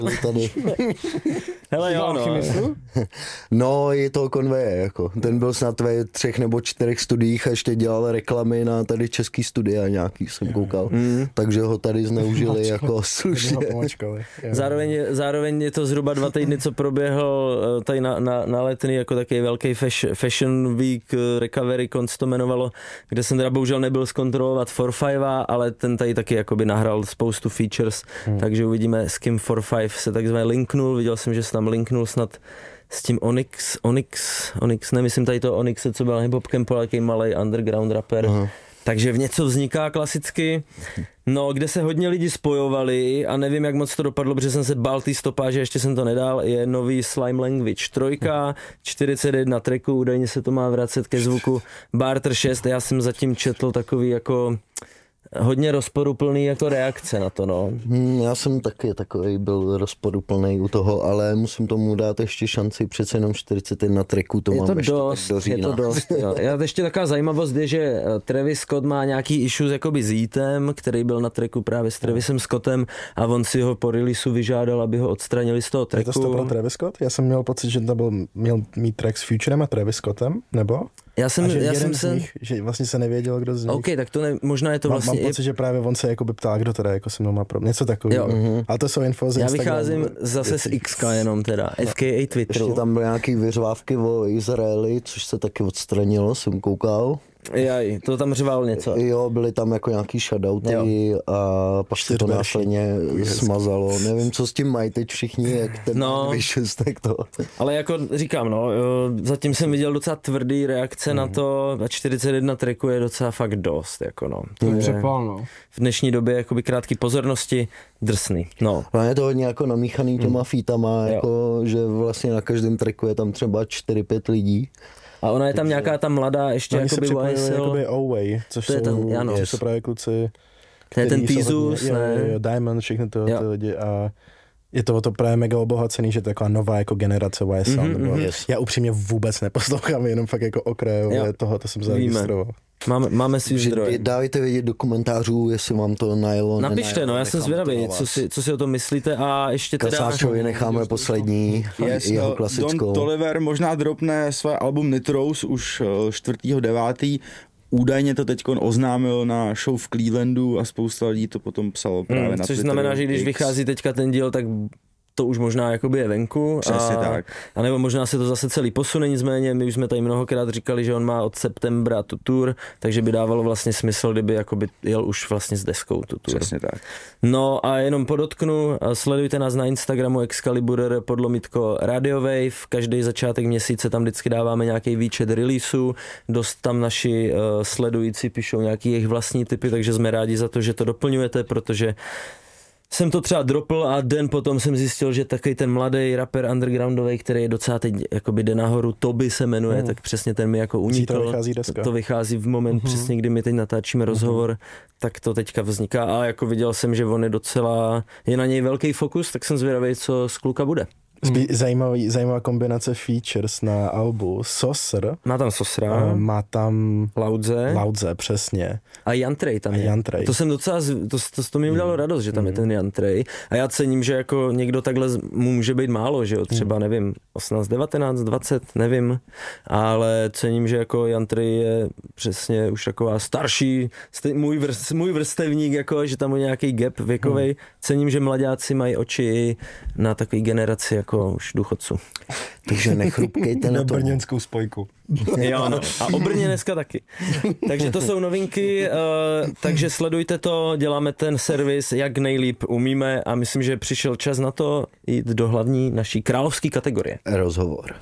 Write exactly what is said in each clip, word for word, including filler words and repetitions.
tady. Hele jo, no. No, je to konveje, jako. Ten byl snad ve třech nebo čtyřech studiích a ještě dělal reklamy na tady český studia nějaký, jsem koukal. Mm. Takže ho tady zneužili jako slušně. Zároveň, zároveň je to zhruba dva týdny, co proběhl tady na, na, na Letný jako takový velký Fashion Week Recovery Cons to jmenovalo, kde jsem teda bohužel nebyl zkontrolovat four five, ale ten tady taky jakoby nahrál spoustu features, hmm. takže uvidíme, s kým four five se takzvaně linknul. Viděl jsem, že se tam linknul snad s tím Onyx, Onyx, Onyx, nemyslím tady to Onyx, co byl na Hip Hop Campu, ale jaký malej underground rapper. Uh-huh. Takže v něco vzniká klasicky, no, kde se hodně lidi spojovali a nevím, jak moc to dopadlo, protože jsem se bál tý stopáže, ještě jsem to nedal, je nový Slime Language trojka, čtyřicet jedna tracků, údajně se to má vracet ke zvuku Barter šest, já jsem zatím četl takový jako hodně rozporuplný jako reakce na to, no. Hmm, já jsem taky takový byl rozporuplný u toho, ale musím tomu dát ještě šanci, přece jenom čtyřicet jedna tracků, to je mám to ještě dost, do října. Je to dost, jo. Já ještě taková zajímavost je, že Travis Scott má nějaký issues jakoby s Yeatem, který byl na tracku právě s Travisem Scottem a on si ho po releaseu vyžádal, aby ho odstranili z toho tracku. Je to stopil Travis Scott? Já jsem měl pocit, že to byl, měl mít track s Futurem a Travis Scottem, nebo? Já jsem, a že já jeden jsem z se... nich, že vlastně se nevěděl, kdo z nich. OK, tak to ne, možná je to vlastně... Mám, mám pocit, že právě on se jakoby ptal, kdo teda jako se mnou má problém. Něco takového. Mm-hmm. Ale to jsou info z Já Instagramu. vycházím zase z X K jenom teda, F K A Twitteru. Ještě tam byly nějaký vyřvávky o Izraeli, což se taky odstranilo, jsem koukal. Jaj, to tam řval něco. Jo, byly tam jako nějaký shoutouty a pak se to následně smazalo. Nevím, co s tím mají teď všichni, jak ten no, vyšestek to. Ale jako říkám, no, zatím jsem viděl docela tvrdý reakce mm. na to a čtyřicet jedna tracků je docela fakt dost, jako no. To je přepal, no. V dnešní době jakoby krátký pozornosti drsný, no. A je to hodně jako namíchaný těma mm. featama, jako, že vlastně na každém tracku je tam třeba čtyři pět lidí. A ona je tam nějaká ta mladá ještě no, jakoby Y S L. Jakoby Oway, což to je jsou, ten, ano. což jsou právě kluci, to je ten Tizus, ne? Jo, jo, Diamond, všechny to, ty lidi a je to o to právě mega obohacený, že to je taková nová jako generace Y S L. Mm-hmm, nebo, yes. Já upřímně vůbec neposlouchám, jenom fakt jako okrajově toho, to jsem zaregistroval. Máme, máme si zdroje. Dávajte vědět do komentářů, jestli vám to najelo. Napište, nenajelo, no, já jsem zvědavý, co si, co si o tom myslíte a ještě teda... Kasáčovi necháme poslední, yes, jeho klasickou. Don Toliver možná dropne své album Nitrous už čtvrtého devátého Údajně to teď oznámil na show v Clevelandu a spousta lidí to potom psalo právě hmm, na což Twitteru. Znamená, že když X. vychází teďka ten díl, tak to už možná jakoby je venku. Přesně a, tak. A nebo možná se to zase celý posune, nicméně my už jsme tady mnohokrát říkali, že on má od septembra tu tour, takže by dávalo vlastně smysl, kdyby jakoby jel už vlastně s deskou tu tour. Přesně tak. No a jenom podotknu, sledujte nás na Instagramu Excalibur podlomitko Radio Wave, každý začátek měsíce tam vždycky dáváme nějaký výčet releaseů, dost tam naši uh, sledující píšou nějaký jejich vlastní typy, takže jsme rádi za to, že to doplňujete, protože jsem to třeba dropl a den potom jsem zjistil, že takový ten mladý rapper undergroundový, který je docela teď jakoby jde nahoru, Toby se jmenuje, mm. tak přesně ten mi jako unikl. Vychází to, to vychází v moment mm-hmm. přesně, kdy my teď natáčíme rozhovor, mm-hmm. tak to teďka vzniká a jako viděl jsem, že on je docela, je na něj velký fokus, tak jsem zvědavý, co z kluka bude. Hmm. Zajímavý, zajímavá kombinace features na albu. Sosr. Má tam Sosra. Má tam Laudze. Laudze, přesně. A Jantrej tam je. Jantrej. To jsem docela, to, to, to mi udělalo radost, že tam hmm. je ten Jantrej. A já cením, že jako někdo takhle může být málo, že jo, třeba nevím, osmnáct, devatenáct, dvacet, nevím, ale cením, že jako Jantrej je přesně už taková starší, stej, můj, vrst, můj vrstevník, jako, že tam je nějaký gap věkovej. Hmm. Cením, že mladáci mají oči na takový generaci jako už důchodců. Takže nechrupkejte na to. Na brněnskou spojku. Jo, no. A o Brně dneska taky. Takže to jsou novinky, uh, takže sledujte to, děláme ten servis, jak nejlíp umíme a myslím, že přišel čas na to jít do hlavní naší královské kategorie. Rozhovor.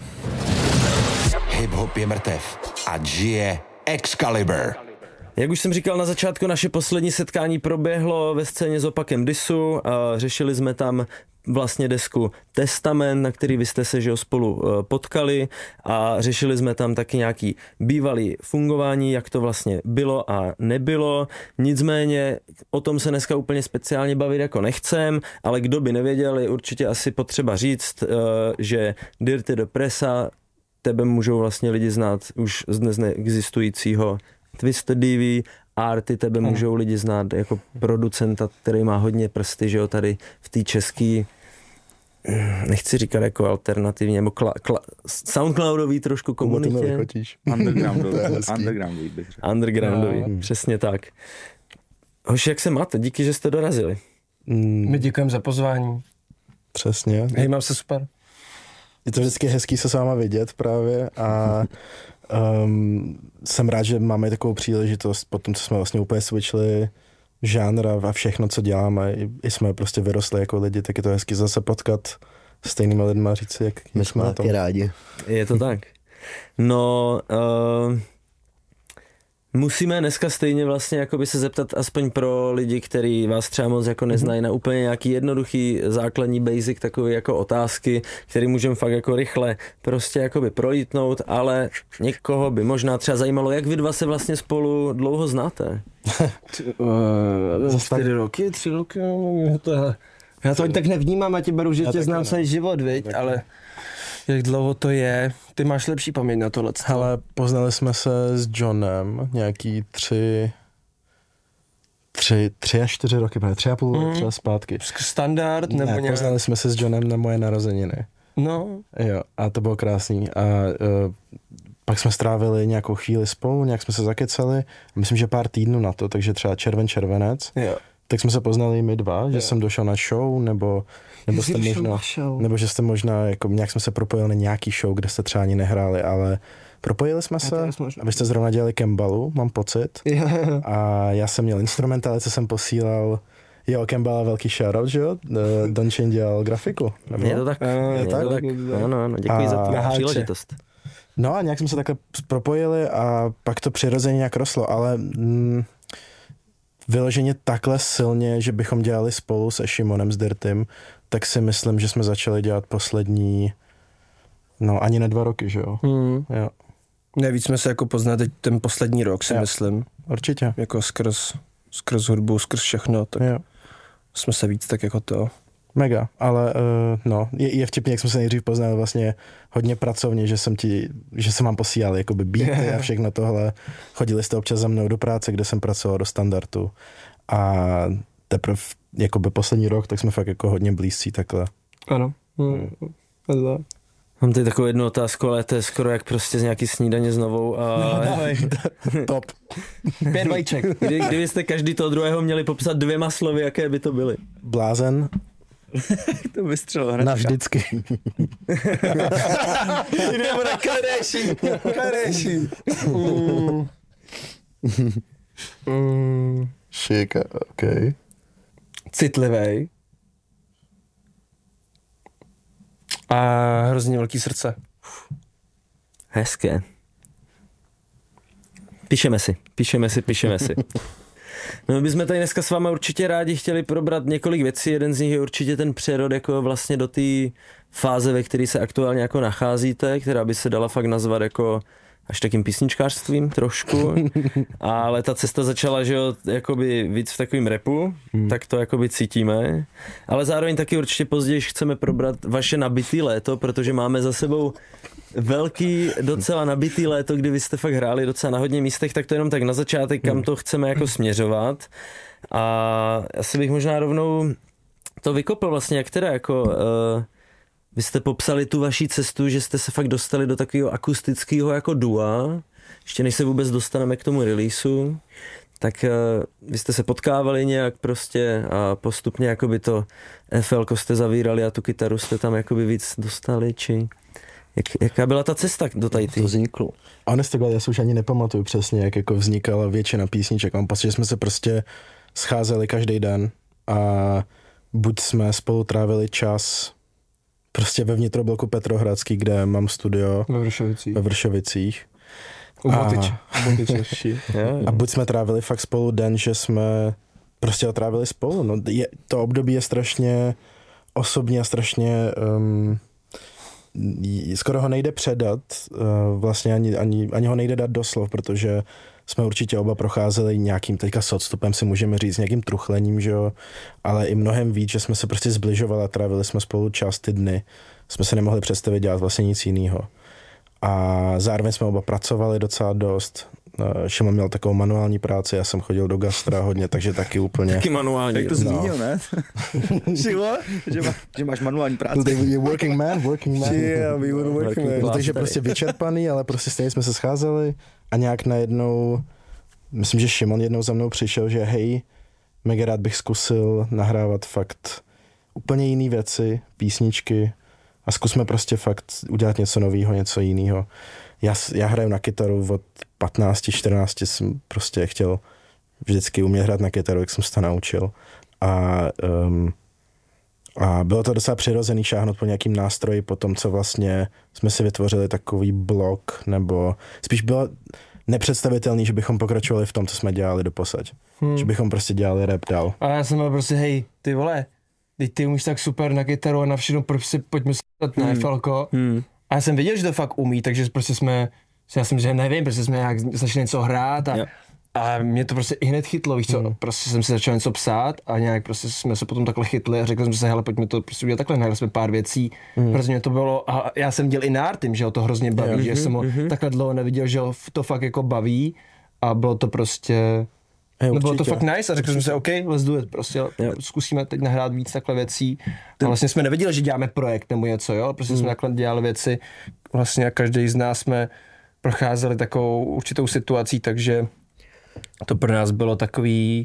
Hip-hop je mrtev a žije Excalibur. Jak už jsem říkal na začátku, naše poslední setkání proběhlo ve scéně s Opakem Disu. Řešili jsme tam vlastně desku Testament, na který vy jste se že spolu potkali a řešili jsme tam taky nějaký bývalý fungování, jak to vlastně bylo a nebylo. Nicméně o tom se dneska úplně speciálně bavit jako nechcem, ale kdo by nevěděl, je určitě asi potřeba říct, že Dirty the Pressa, tebe můžou vlastně lidi znát už z dnes neexistujícího Twisted D V, Arty, tebe můžou lidi znát jako producenta, který má hodně prsty, že jo, tady v té české nechci říkat jako alternativní, nebo kla, kla, soundcloudový trošku komunitě. Undergroundový, undergroundový bych řekl. Undergroundový, no. Přesně tak. Hoši, jak se máte? Díky, že jste dorazili. Mm. My děkujeme za pozvání. Přesně. Hej, mám se super. Je to vždycky hezký se s váma vidět právě a um, jsem rád, že máme takovou příležitost po tom, co jsme vlastně úplně switchli žánra a všechno, co děláme, i, i jsme prostě vyrostli jako lidi, tak je to hezky zase potkat stejnými lidmi a říct si, jak my jsme taky rádi. Je to tak. No, uh, musíme dneska stejně vlastně jakoby se zeptat aspoň pro lidi, kteří vás třeba moc jako neznají, na úplně nějaký jednoduchý základní basic takový jako otázky, který můžeme fakt jako rychle prostě jakoby prolítnout, ale někoho by možná třeba zajímalo, jak vy dva se vlastně spolu dlouho znáte? Za čtyři roky, tři roky, to, já to ani tak nevnímám a tě beru, že já tě znám celý život, viď, ale jak dlouho to je, ty máš lepší paměť na tohle. Hele, poznali jsme se s Johnem nějaký tři, tři, tři až čtyři roky, ne, tři a půl mm. třeba zpátky. Standard nebo ne, nějak? Poznali jsme se s Johnem na moje narozeniny. No. Jo, a to bylo krásný. A uh, pak jsme strávili nějakou chvíli spolu, nějak jsme se zakecali, myslím, že pár týdnů na to, takže třeba červen, červenec. Jo. Tak jsme se poznali my dva, že jo. Jsem došel na show, nebo, nebo jste možná, nebo že jste možná, jako nějak jsme se propojili na nějaký show, kde jste třeba ani nehráli, ale propojili jsme se, a vy jste zrovna dělali Kembalu, mám pocit, a já jsem měl instrumentály, co jsem posílal, jo, Kembala velký shoutout, že jo, Dončin dělal grafiku. Nebo? Je to tak, je, je to tak, tak. Ano, ano, děkuji a, za tu příležitost. No a nějak jsme se takhle propojili a pak to přirozeně nějak roslo, ale... Mm, vyloženě takhle silně, že bychom dělali spolu se Šimonem s Dirtym, tak si myslím, že jsme začali dělat poslední, no ani ne dva roky, že jo? Hmm. Jo. Nejvíc jsme se jako poznali teď ten poslední rok, si jo. myslím. Určitě. Jako skrz, skrz hudbu, skrz všechno, tak jo. Jsme se víc tak jako to... Mega, ale uh, no, je, je vtipně, jak jsme se nejdřív poznali vlastně hodně pracovně, že jsem ti, že jsem vám posílal jakoby beaty yeah. a všechno tohle. Chodili jste občas za mnou do práce, kde jsem pracoval do Standardu a teprve jakoby poslední rok, tak jsme fakt jako hodně blízcí takhle. Ano. Hmm. Hmm. Mám tady takovou jednu otázku, ale to je skoro jak prostě z nějaký snídaně s novou a... No, top. Pět vajíček. Kdy, kdybyste každý toho druhého měli popsat dvěma slovy, jaké by to byly? Blázen. To vystřelo hračka. Navždycky. Jdeme na Kadeši. Kadeši. Šika, okej. Citlivej. A hrozně velký srdce. Hezké. Píšeme si, píšeme si, píšeme si. No my bychom tady dneska s vámi určitě rádi chtěli probrat několik věcí, jeden z nich je určitě ten přerod jako vlastně do té fáze, ve které se aktuálně jako nacházíte, která by se dala fakt nazvat jako až takým písničkářstvím trošku, ale ta cesta začala, že jo, jakoby víc v takovým rapu, hmm. tak to jakoby cítíme, ale zároveň taky určitě později chceme probrat vaše nabitý léto, protože máme za sebou velký, docela nabitý léto, kdy vy jste fakt hráli docela na hodně místech, tak to jenom tak na začátek, kam to chceme jako směřovat. A asi bych možná rovnou to vykopl vlastně, jak teda jako uh, vy jste popsali tu vaši cestu, že jste se fakt dostali do takového akustického jako dua, ještě než se vůbec dostaneme k tomu releaseu, tak uh, vy jste se potkávali nějak prostě a postupně jakoby to F L ko jste zavírali a tu kytaru jste tam jakoby víc dostali, či... Jak, jaká byla ta cesta do tady ty? To vzniklo. Honest to God, já si už ani nepamatuju přesně, jak jako vznikala většina písniček. Mám pocit, že jsme se prostě scházeli každý den a buď jsme spolu trávili čas prostě ve vnitrobloku Petrohradský, kde mám studio ve Vršovicích. Ve Vršovicích. U Botyče. A, a buď jsme trávili fakt spolu den, že jsme prostě ho trávili spolu. No, je, to období je strašně osobní a strašně... Um, skoro ho nejde předat, vlastně ani, ani, ani ho nejde dát do slov, protože jsme určitě oba procházeli nějakým, teďka s odstupem si můžeme říct, nějakým truchlením, že jo, ale i mnohem víc, že jsme se prostě zbližovali a trávili jsme spolu čas ty dny. Jsme se nemohli představit dělat vlastně nic jiného. A zároveň jsme oba pracovali docela dost, Šimon měl takovou manuální práci, já jsem chodil do gastra hodně, takže taky úplně... Taky manuální. Jak to zmínil, ne? Šilo? Že, má, že máš manuální práci. You're working man, working man. Yeah, we were working man. No, takže prostě vyčerpaný, ale prostě stejně jsme se scházeli a nějak najednou, myslím, že Šimon jednou za mnou přišel, že hej, mega rád bych zkusil nahrávat fakt úplně jiný věci, písničky a zkusme prostě fakt udělat něco nového, něco jiného. Já, já hraju na kytaru od patnáct čtrnáct, jsem prostě chtěl vždycky umět hrát na kytaru, jak jsem se to naučil. A, um, a bylo to docela přirozený šáhnout po nějakým nástroji po tom, co vlastně jsme si vytvořili takový blok, nebo spíš bylo nepředstavitelný, že bychom pokračovali v tom, co jsme dělali doposať. Hmm. Že bychom prostě dělali rap dál. A já jsem byl prostě, hej, ty vole, teď ty umíš tak super na kytaru a na všechno, prostě pojďme se na hmm. Falko. Hmm. A já jsem viděl, že to fakt umí, takže prostě jsme, já jsem, že nevím, prostě jsme nějak začali něco hrát a, a mě to prostě i hned chytlo, víš co, hmm. prostě jsem si začal něco psát a nějak prostě jsme se potom takhle chytli a řekl jsem si, hele, pojďme to prostě udělat takhle, nahrali jsme pár věcí, hmm. protože mě to bylo, a já jsem dělal i na Artim, že ho to hrozně baví, yeah. že jsem ho mm-hmm. takhle dlouho neviděl, že ho to fakt jako baví a bylo to prostě... Hey, no bylo to fakt nice a řekl jsem si, OK, let's do it, prostě jo. Zkusíme teď nahrát víc takhle věcí. A vlastně jsme nevěděli, že děláme projekt nebo něco, jo, prostě mm. jsme takhle dělali věci, vlastně každý z nás jsme procházeli takovou určitou situací, takže to pro nás bylo takový...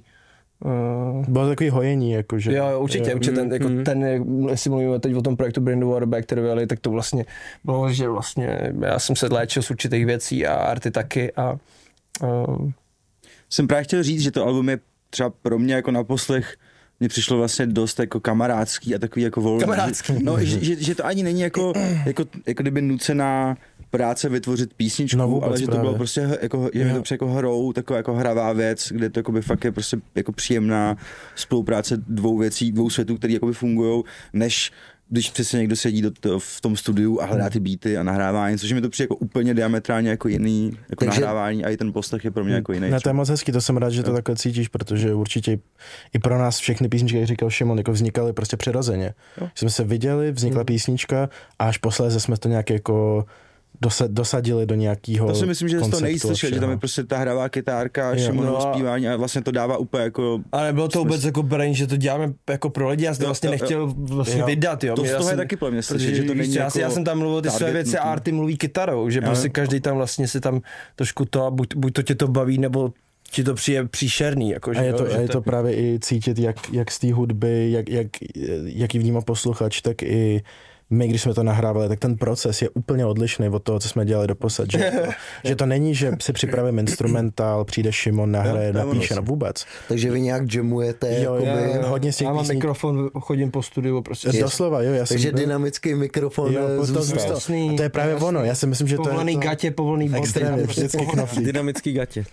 Uh... Bylo takový hojení, jakože... Jo, jo, určitě, jo. určitě ten, jako mm. ten, jestli mluvíme teď o tom projektu Bring the Water Back, který vyjeli, tak to vlastně bylo, že vlastně já jsem se léčil z určitých věcí a Arty taky a... Uh... Jsem právě chtěl říct, že to album je třeba pro mě jako na poslech mně přišlo vlastně dost jako kamarádský a takový jako volný. Kamarádský. Že, no, že, že, že to ani není jako, jako, jako kdyby nucená práce vytvořit písničku, no vůbec, ale že to právě. Bylo prostě jako, je to jako hrou, taková jako hravá věc, kde to by fakt je prostě jako příjemná spolupráce dvou věcí, dvou světů, které jakoby fungujou, než když přesně někdo sedí do to, v tom studiu a hledá ty beaty a nahrává něco, což mi to přijde jako úplně diametrálně jako jiný jako takže... nahrávání a i ten poslech je pro mě jako jiný. Ne, to je moc hezký, to jsem rád, že to no. takhle cítíš, protože určitě i pro nás všechny písničky, jak říkal Šimon, jako vznikaly prostě přirozeně. Jo. Jsme se viděli, vznikla hmm. písnička a až posléze jsme to nějak jako dosadili do nějakého To si myslím, že to nejslyšel, že tam je prostě ta hravá kytárka, Šimonovo no zpívání a vlastně to dává úplně jako... Ale bylo to vůbec jako braň, že to děláme jako pro lidi, já jsem to vlastně nechtěl vlastně jo. vydat, jo. To z toho je taky pro mě slyšet, že to není já, jako... Já jsem tam mluvil ty své věci a Arty mluví kytarou, že prostě každý tam vlastně si tam trošku to, buď, buď to tě to baví, nebo ti to přijde příšerný. Jako, a je to, jo, a je to právě i cítit, jak, jak z té hudby, jak, jak, jak ji vnímá posluchač, tak i my, když jsme to nahrávali, tak ten proces je úplně odlišný od toho, co jsme dělali doposud. Že, to, že to není, že si připravím instrumentál, přijde Šimon, nahraje, napíše, no vůbec. Takže vy nějak jamujete? Jo, jakoby, jo, hodně si já mám písní... mikrofon, chodím po studiu. Prostě. Doslova, jo. Já Takže jsem, dynamický mikrofon jo, zůstal. A to je právě ono, já si myslím, že to povolený je to... gatě, povolený boty. Extrémně, vždycky knoflík. Dynamický gatě.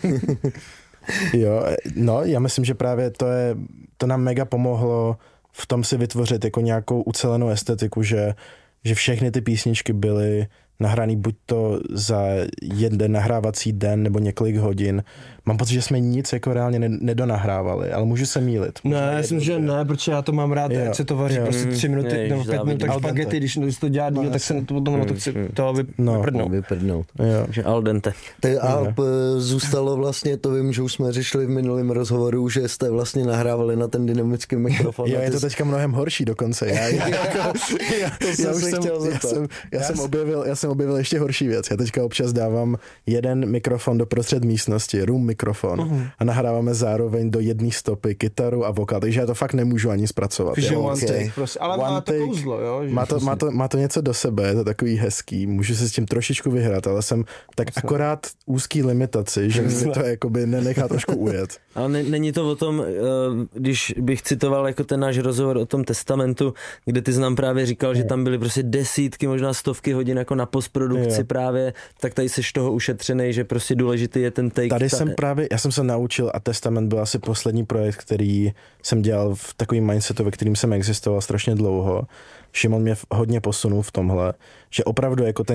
Jo, no, já myslím, že právě to je, to nám mega pomohlo v tom si vytvořit jako nějakou ucelenou estetiku, že, že všechny ty písničky byly nahraný buď to za jeden nahrávací den nebo několik hodin. Mám pocit, že jsme nic jako reálně nedonahrávali, ale můžu se mýlit. Ne, já myslím, že ne, protože já to mám rád, jak se to vaří jo. prostě tři minuty je, nebo pět minut, tak špagety, když to dělá díl, tak se to potom to chci to vyprdnout. vyprdnout. Takže al dente. Ty a zůstalo vlastně, to vím, že už jsme řešili v minulém rozhovoru, že jste vlastně nahrávali na ten dynamický mikrofon. Jo, je to teďka mnohem horší dokonce. Já, jako, já, to jsem já už jsem, já jsem, já jsem objevil, já jsem objevil ještě horší věc. Já teďka občas dávám jeden mikrofon do prostřed místnosti, room mikrofon uh-huh. a nahráváme zároveň do jedné stopy kytaru a vokál, takže já to fakt nemůžu ani zpracovat. Jo, one okay. take, prostě, ale one má to kouzlo, jo? Má to, má, to, má to něco do sebe, je to takový hezký, můžu se s tím trošičku vyhrát, ale jsem tak Myslím. akorát úzký limitaci, že mi to jakoby nenechá trošku ujet. Ale ne, není to o tom, když bych citoval jako ten náš rozhovor o tom testamentu, kde ty jsi nám právě říkal, že tam byly prostě desítky, možná stovky hodin jako na postprodukci jo. právě, tak tady seš toho ušetřenej, že prostě důležitý je ten take. Tady ta... jsem právě, já jsem se naučil a Testament byl asi poslední projekt, který jsem dělal v takovým mindsetu, ve kterým jsem existoval strašně dlouho. Šimon mě hodně posunul v tomhle, že opravdu jako ten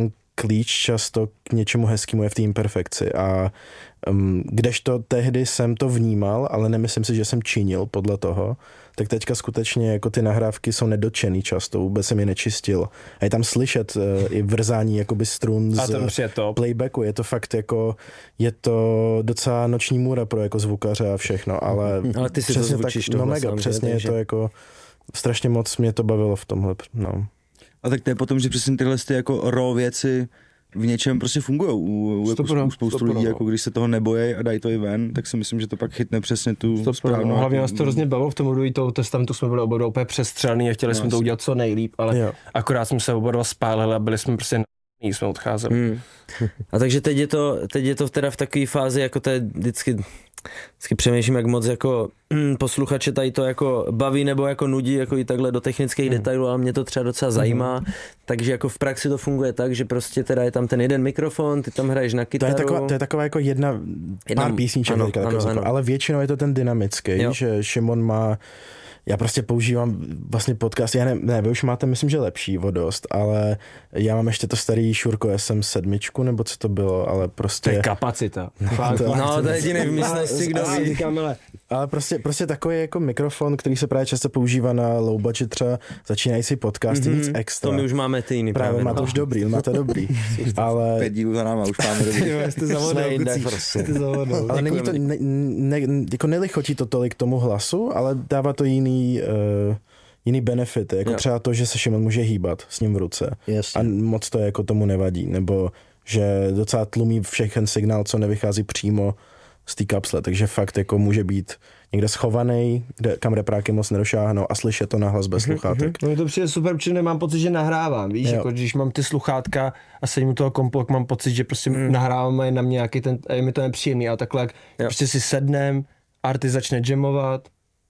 klíč často k něčemu hezkému je v té imperfekci a um, kdežto tehdy jsem to vnímal, ale nemyslím si, že jsem činil podle toho, tak teďka skutečně jako ty nahrávky jsou nedotčený často, vůbec jsem je nečistil. A je tam slyšet uh, i vrzání jakoby strun z playbacku, je to fakt jako, je to docela noční můra pro jako zvukaře a všechno, ale, ale ty si to zvučíš tak, no mega, sám, přesně je to jako, strašně moc mě to bavilo v tomhle, no. A tak to je potom, že přesně tyhle ty jako raw věci v něčem prostě fungují u, jako, u spoustu stopro, lidí, jako když se toho nebojí a dají to i ven, tak si myslím, že to pak chytne přesně tu stopro, správnou. Hlavně nás to hrozně bavilo v tom období toho testamentu, jsme byli oba dva úplně přestřelný a chtěli no, jsme to udělat co nejlíp, ale jo. akorát jsme se oba dva spálili a byli jsme prostě n***ní, jsme odcházeli. Hmm. A takže teď je to, teď je to teda v takové fázi, jako to je vždycky, vždycky přemýšlím, jak moc jako mm, posluchače tady to jako baví nebo jako nudí, jako i takhle do technických mm. detailů, ale mě to třeba docela zajímá, mm. takže jako v praxi to funguje tak, že prostě teda je tam ten jeden mikrofon, ty tam hraješ na kytaru. To je taková, to je taková jako jedna, jedna pár písniček, ano, teďka, ano, ano. Jako, ale většinou je to ten dynamický, jo. že Šimon má. Já prostě používám vlastně podcast, já ne, ne, vy už máte, myslím, že lepší o dost, ale já mám ještě to starý Shure S M sedm, nebo co to bylo, ale prostě... To je kapacita. to, no, to je jediný v místnosti, kdo ví. Ale prostě, prostě takový jako mikrofon, který se právě často používá na low budget třeba začínající podcasty, mm-hmm. nic extra. To my už máme ty jiný. Právě, právě máte no. už dobrý, máte dobrý. ale... Pět dílů za náma, už máme dobrý. Jste zavodou. Ale není to, ne, ne, jako nelichotí to tolik tomu hlasu, ale dává to jiný Uh, jiný benefity, jako jo. třeba to, že se Šimon může hýbat s ním v ruce. Jasně. A moc to jako tomu nevadí, nebo že docela tlumí všechen signál, co nevychází přímo z té kapsle, takže fakt jako může být někde schovaný, kde, kam repráky moc nedošáhnou a slyšet to nahlas bez sluchátek. No mi to přijde super, protože nemám pocit, že nahrávám, víš, jo. jako když mám ty sluchátka a sedím u toho kompu, tak mám pocit, že prostě mm. nahrávám a je na mě nějaký ten, a je mi to nepříjemný, a takhle, jak prostě si sednem, Arty začne jamovat,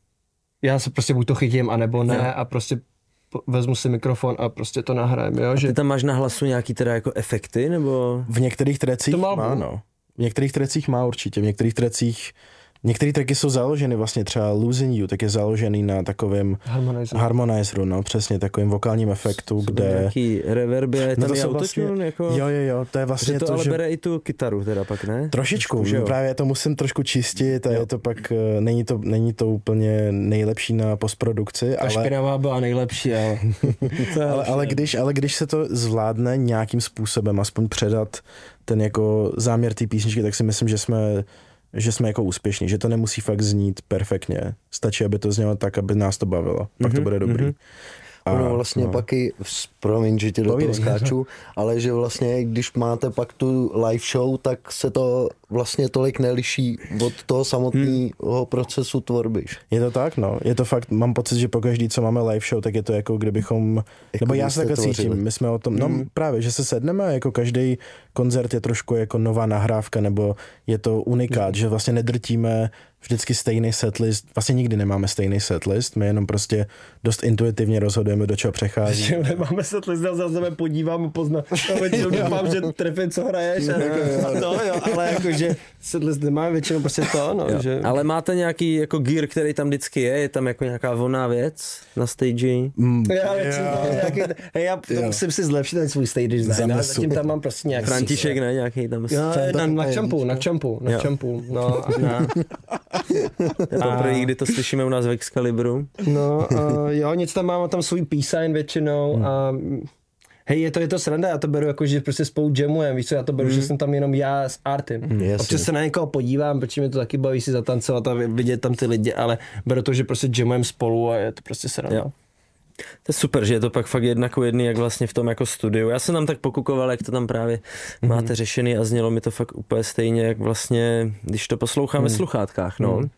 já se prostě buď to chytím, anebo ne, jo. a prostě vezmu si mikrofon a prostě to nahrajem, jo. A ty že... tam máš na hlasu nějaký teda jako efekty, nebo? V některých trecích má, má no. V některých trecích má určitě, v některých trecích některé tracky jsou založeny vlastně třeba Losing You, tak je založený na takovém harmonizeru, harmonizeru no, přesně takovým vokálním efektu, jsou kde... Nějaký reverby, je tam no je autotune, vlastně, jako... Jo, jo, jo, to je vlastně to, to, ale že... bere i tu kytaru teda pak, ne? Trošičku, trošku, právě to musím trošku čistit a jo. je to pak, není to, není to úplně nejlepší na postprodukci, Ta ale... špinavá byla nejlepší, ale... ale, ale, když, ale když se to zvládne nějakým způsobem, aspoň předat ten jako záměr té písničky, tak si myslím, že jsme že jsme jako úspěšní, že to nemusí fakt znít perfektně. Stačí, aby to znělo tak, aby nás to bavilo. Pak mm-hmm, to bude dobrý. Mm-hmm. A, ono vlastně no. pak i, promiň, že ti do toho skáču, ale že vlastně, když máte pak tu live show, tak se to vlastně tolik neliší od toho samotného hmm. procesu tvorby. Je to tak, no. Je to fakt, mám pocit, že pokaždý, co máme live show, tak je to jako kdybychom, jako nebo já se takhle cítím, my jsme o tom, no hmm. právě, že se sedneme, jako každý koncert je trošku jako nová nahrávka, nebo je to unikát, hmm. že vlastně nedrtíme vždycky stejný setlist, vlastně nikdy nemáme stejný setlist, my jenom prostě dost intuitivně rozhodujeme, do čeho přechází. Že nemáme setlist, já se podívám a poznám, většinou doufám, že trefím, co hraješ a, a to, jo, ale jakože setlist nemáme většinou prostě to, no. Že... Ale máte nějaký jako gear, který tam vždycky je, je tam jako nějaká vonná věc na stage? Mm, já většinou nějaký, hej, já to musím si zlepšit ten svůj stage design, a zatím tam mám prostě nějaký... František, ne, nějaký tam... Jo, na, na čampu, na čampu, na čampu, no. Na... Poprvé, kdy to slyšíme u nás v Excalibru. No, uh, jo, něco tam mám, tam svůj p-sign většinou hmm. a hej, je to, je to sranda, já to beru jako, že prostě spolu jamujeme, víš co, já to beru, hmm. že jsem tam jenom já s Artem. Hmm, občas se na někoho podívám, protože mě to taky baví si zatancovat a vidět tam ty lidi, ale beru to, že prostě jamujeme spolu a je to prostě sranda. Jo. To je super, že je to pak fakt jednako jedný, jak vlastně v tom jako studiu. Já jsem tam tak pokukoval, jak to tam právě mm-hmm. máte řešený a znělo mi to fakt úplně stejně, jak vlastně, když to posloucháme mm. v sluchátkách, no. Mm. Uh,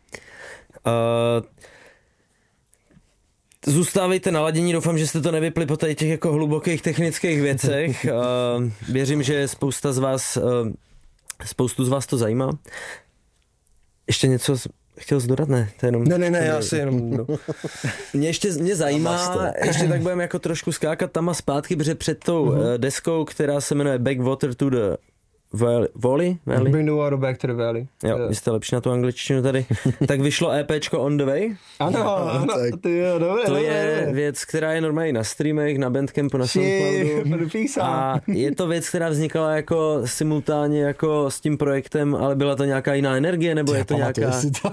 zůstávejte naladění, doufám, že jste to nevypli po tady těch jako hlubokých technických věcech. Uh, věřím, že spousta z vás, uh, spoustu z vás to zajímá. Ještě něco chtěl jsi dodat? Ne, to je jenom... Ne, ne, ne, já si jenom... No. Mě ještě mě zajímá, ještě tak budeme jako trošku skákat tam a zpátky, protože před tou uh-huh. deskou, která se jmenuje Backwater to the Valley? Valley? Bring the water back to the valley. Jo, vy jste lepší na tu angličtinu tady. Tak vyšlo EPčko On the Way. Ano, ano, ty jo, dobré, To dobré, je dobré. věc, která je normálně na streamech, na Bandcampu, na Soundcloudu. A je to věc, která vznikala jako simultánně jako s tím projektem, ale byla to nějaká jiná energie, nebo je to nějaká... Si to?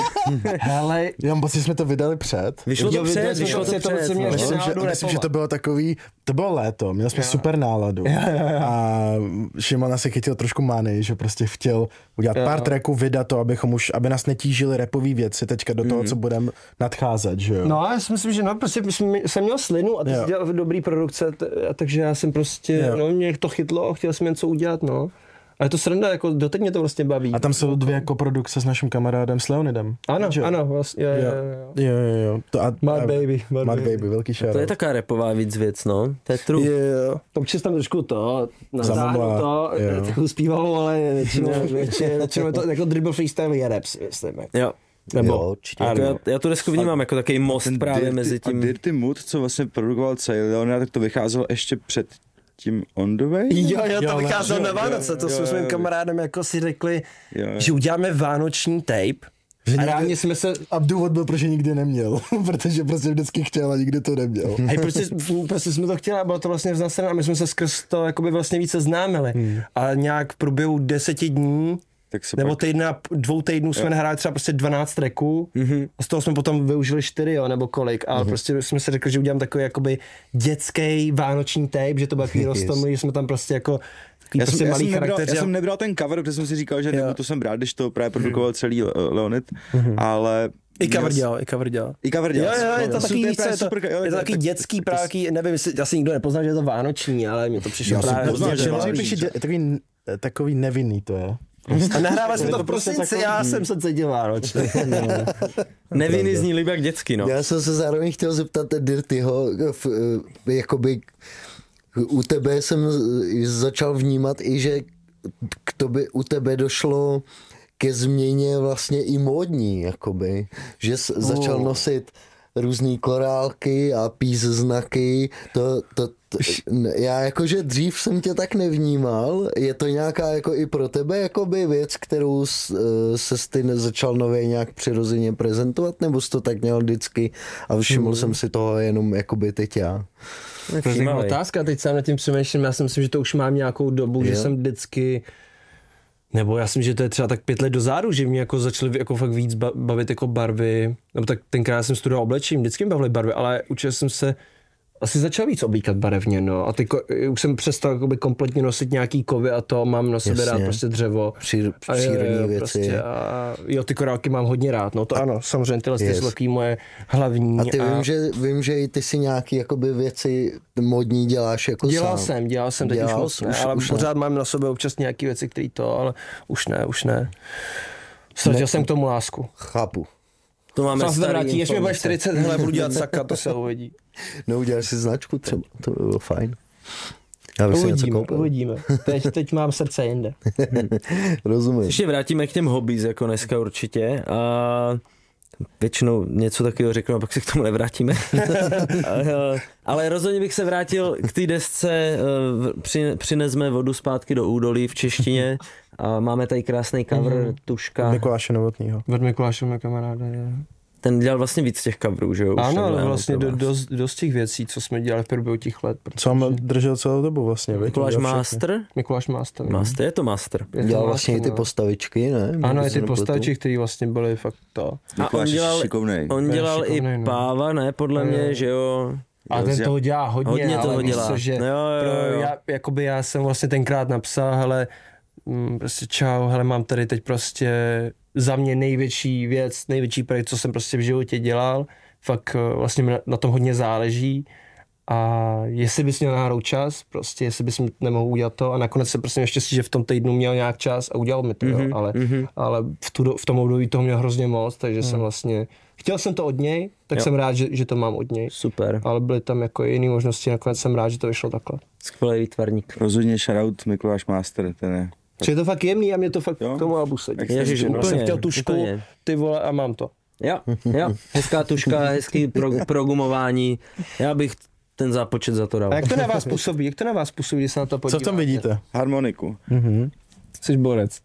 Hele, Já mám pocit, že jsme to vydali před. Vyšlo to Jo, před, vydali jsme vyšlo to to před, to před. jsem měl no. ještě Myslím, že, náladu myslím, že repovat. to bylo takový, to bylo léto, měli jsme super náladu a Šimona se chytil trošku mány, že prostě chtěl udělat pár tracků, vydat to, abychom už, aby nás netížili rapový věci teďka do toho, co budeme nadcházet, že jo. No já si myslím, že no, prostě jsem, jsem měl slinu a ty Jo. jsi dělal dobrý produkce, t- a takže já jsem prostě, Jo. no mě to chytlo a chtěl jsem něco udělat, no. A je to sranda, jako doteď mě to prostě baví. A tam jsou dvě koprodukce s naším kamarádem s Leonidem. Ano, že jo? ano, vlastně, jo, jo, jo. Jo, jo, jo. To a, Mad a, Baby, Mad Mad Baby. Baby, velký shout. To je taková rapová víc věc, no. To je true. Jo, to občas tam trošku to, nazáhnu Zamumlá, to, jo. trochu zpívalo, ale většinou, většinou, většinou je to jako dribble freestyle je rap, si myslím. Jo. Nebo, Jo, určitě. Jako já, já tu desku vnímám jako takový most Ten právě Dirty, mezi tím. A Dirty Mood, co vlastně produkoval celý Leonard, tak to vycházelo ještě před tím On the Way? Jo, jo, Jo, to vycházelo jo, na Vánoce, jo, to jo, jsme s mým jo. kamarádem jako si řekli, Jo, jo. že uděláme vánoční tape. A reálně jsme se... A důvod byl, proč nikdy neměl, protože prostě vždycky chtěl a nikdy to neměl. Hej, prostě, prostě jsme to chtěli a bylo to vlastně vznesen a my jsme se skrz to jakoby vlastně více známili. Hmm. A nějak v průběhu deseti dní Tak se nebo pak... týdna, dvou týdnů jsme nahráli třeba prostě dvanáct tracků mm-hmm. a z toho jsme potom využili čtyři, jo, nebo kolik. Ale mm-hmm. prostě jsme si řekli, že udělám takový jakoby dětský vánoční tape, že to bude takový roztomilý, že jsme tam prostě jako takový Já, prostě jsem, já, malý jsem nebral, charakter. já jsem nebral ten cover, protože jsem si říkal, že nebo to jsem rád, když to právě produkoval celý uh, Leonid, ale... I cover měl- dělal, i cover dělal. I cover Jo, dělal. jo, je to No, takový je víc, právě je to, super, jo, je to tak- takový tak- dětský, tak- právě, jaký- nevím, jestli asi nikdo nepoznal, že je to vánoční, ale mě to přišlo Já jsem právě. poznal, že hrozně je Člověk vánoční. píše, že je takový, takový nevinný to je. A nahrávali jsme Je to to v prostě prosinci, takový- já jsem se cítil vánočně. Nevinný zní líbí jak dětsky, no. Já jsem se zároveň chtěl zeptat Dirtyho, v- jakoby u tebe jsem začal vnímat i, že k tobě, u tebe došlo ke změně vlastně i módní, jakoby, že jsi začal nosit různý korálky a pís znaky, to, to, to, já jakože dřív jsem tě tak nevnímal, je to nějaká jako i pro tebe jakoby věc, kterou se ty začal nově nějak přirozeně prezentovat, nebo jsi to tak měl vždycky a všiml hmm. jsem si toho jenom jakoby teď já. To je taková otázka, teď sám nad tím přemýšlím, já si myslím, že to už mám nějakou dobu, jo. že jsem vždycky, nebo já myslím, že to je třeba tak pět let dozadu, že mě jako začaly jako fakt víc bavit jako barvy, nebo tak tenkrát jsem studoval oblečení, vždycky mě bavily barvy, ale učil jsem se, asi začal víc oblíkat barevně, no. A teď už jsem přestal jakoby kompletně nosit nějaký kovy a to mám na sebe Jasně. rád prostě dřevo. Při, A jo, přírodní jo, věci. Prostě a jo, ty korálky mám hodně rád, no to ano, samozřejmě tyhle Yes. yes. jsou takový moje hlavní. A ty a... Vím, že, vím, že i ty si nějaký jakoby věci modní děláš jako Dělal sám. jsem, dělal jsem, teď Dělal už moc jsi, ne, už- ale už ne. pořád mám na sobě občas nějaký věci, které to, ale už ne, už ne. Ztratil jsem k tomu lásku. Chápu. To máme Sám se to starý vrátí, až mi bude informace. čtyřicet, hele, budu dělat saka, to se uvidí. No uděláš si značku třeba, to by bylo fajn. Já bych si něco Uvidíme, koupil. uvidíme. Teď, teď mám srdce jinde. Rozumím. Ještě vrátíme k těm hobbies jako dneska určitě a většinou něco takového řeknu a pak se k tomu nevrátíme. Ale rozhodně bych se vrátil k té desce, při, přinesme vodu zpátky do údolí v češtině a máme tady krásný cover, mm-hmm. tuška. Mikuláše Novotnýho. Od Mikuláše mé kamaráda, je. Ten dělal vlastně víc těch coverů, že jo? Už Ano, ale takhle, vlastně pro do, vás. dost, dost těch věcí, co jsme dělali v průběhu těch let. Co mám držel celou dobu vlastně, viď? Mikuláš Dělal všechny. Master? Mikuláš Master. Master, je to Master. Je to Dělal Master, vlastně i ty no. postavičky, ne? Ano, i Když ty se nepletu. postavičky, které vlastně byly fakt to. A on Mikuláš je dělal, šikovnej. on Je dělal šikovnej, i no. Páva, ne? Podle Jo. mě, že jo? A ten toho dělá hodně, Hodně ale toho víš dělá. co, že Jo, jo, pro, jo. já, jakoby já jsem vlastně tenkrát napsal, hele, mm, prostě čau, hele, mám tady teď prostě za mě největší věc, největší projekt, co jsem prostě v životě dělal, fakt eh, vlastně mi na, na tom hodně záleží a jestli bys měl náhodou čas, prostě jestli bys nemohl udělat to a nakonec jsem prostě měl štěstí, že v tom týdnu měl nějak čas a udělal mi to, mm-hmm, jo, ale, mm-hmm. ale v, tu, do- v tom období toho měl hrozně moc, takže mm. jsem vlastně, chtěl jsem to od něj, tak Jo. jsem rád, že, že to mám od něj. Super. Ale byly tam jako jiné možnosti, nakonec jsem rád, že to vyšlo takhle. Skvělý výtvarník. Rozhodně shoutout Mikuláš Master, ten je. Čiže je to fakt jemný a mě to fakt Jo. k tomu albu sedí. Ježiš, Já jsem úplně, chtěl tušku, úplně. ty vole, a mám to. Jo, jo. Hezká tuška, hezký pro, progumování. Já bych ten zápočet za to dal. A jak to na vás působí? Jak to na vás působí, když se na to Co podíváte? v tom vidíte? Harmoniku. Mhm. Jsi borec.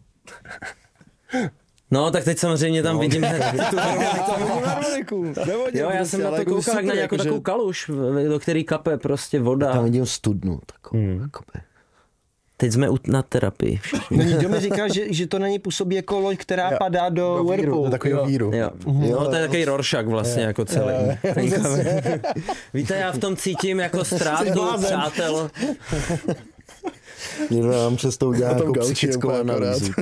No, tak teď samozřejmě tam no. vidím tu harmoniku. Jo, já jsem na to koukal jak na nějakou takovou kaluž, do který kape prostě voda. Tam vidím studnu takovou. Hmm. Teď jsme na terapii. Někdo mi říkal, že, že to na ní působí jako loď, která jo. padá do, do Whirlpoolu. Do takového víru. Jo. Jo. Jo, to je takový Rorschach vlastně jo. jako celý. Jo. Víte, já v tom cítím jako ztrátu přátel. Někdo nám přes to udělá jako psychickou analýzu.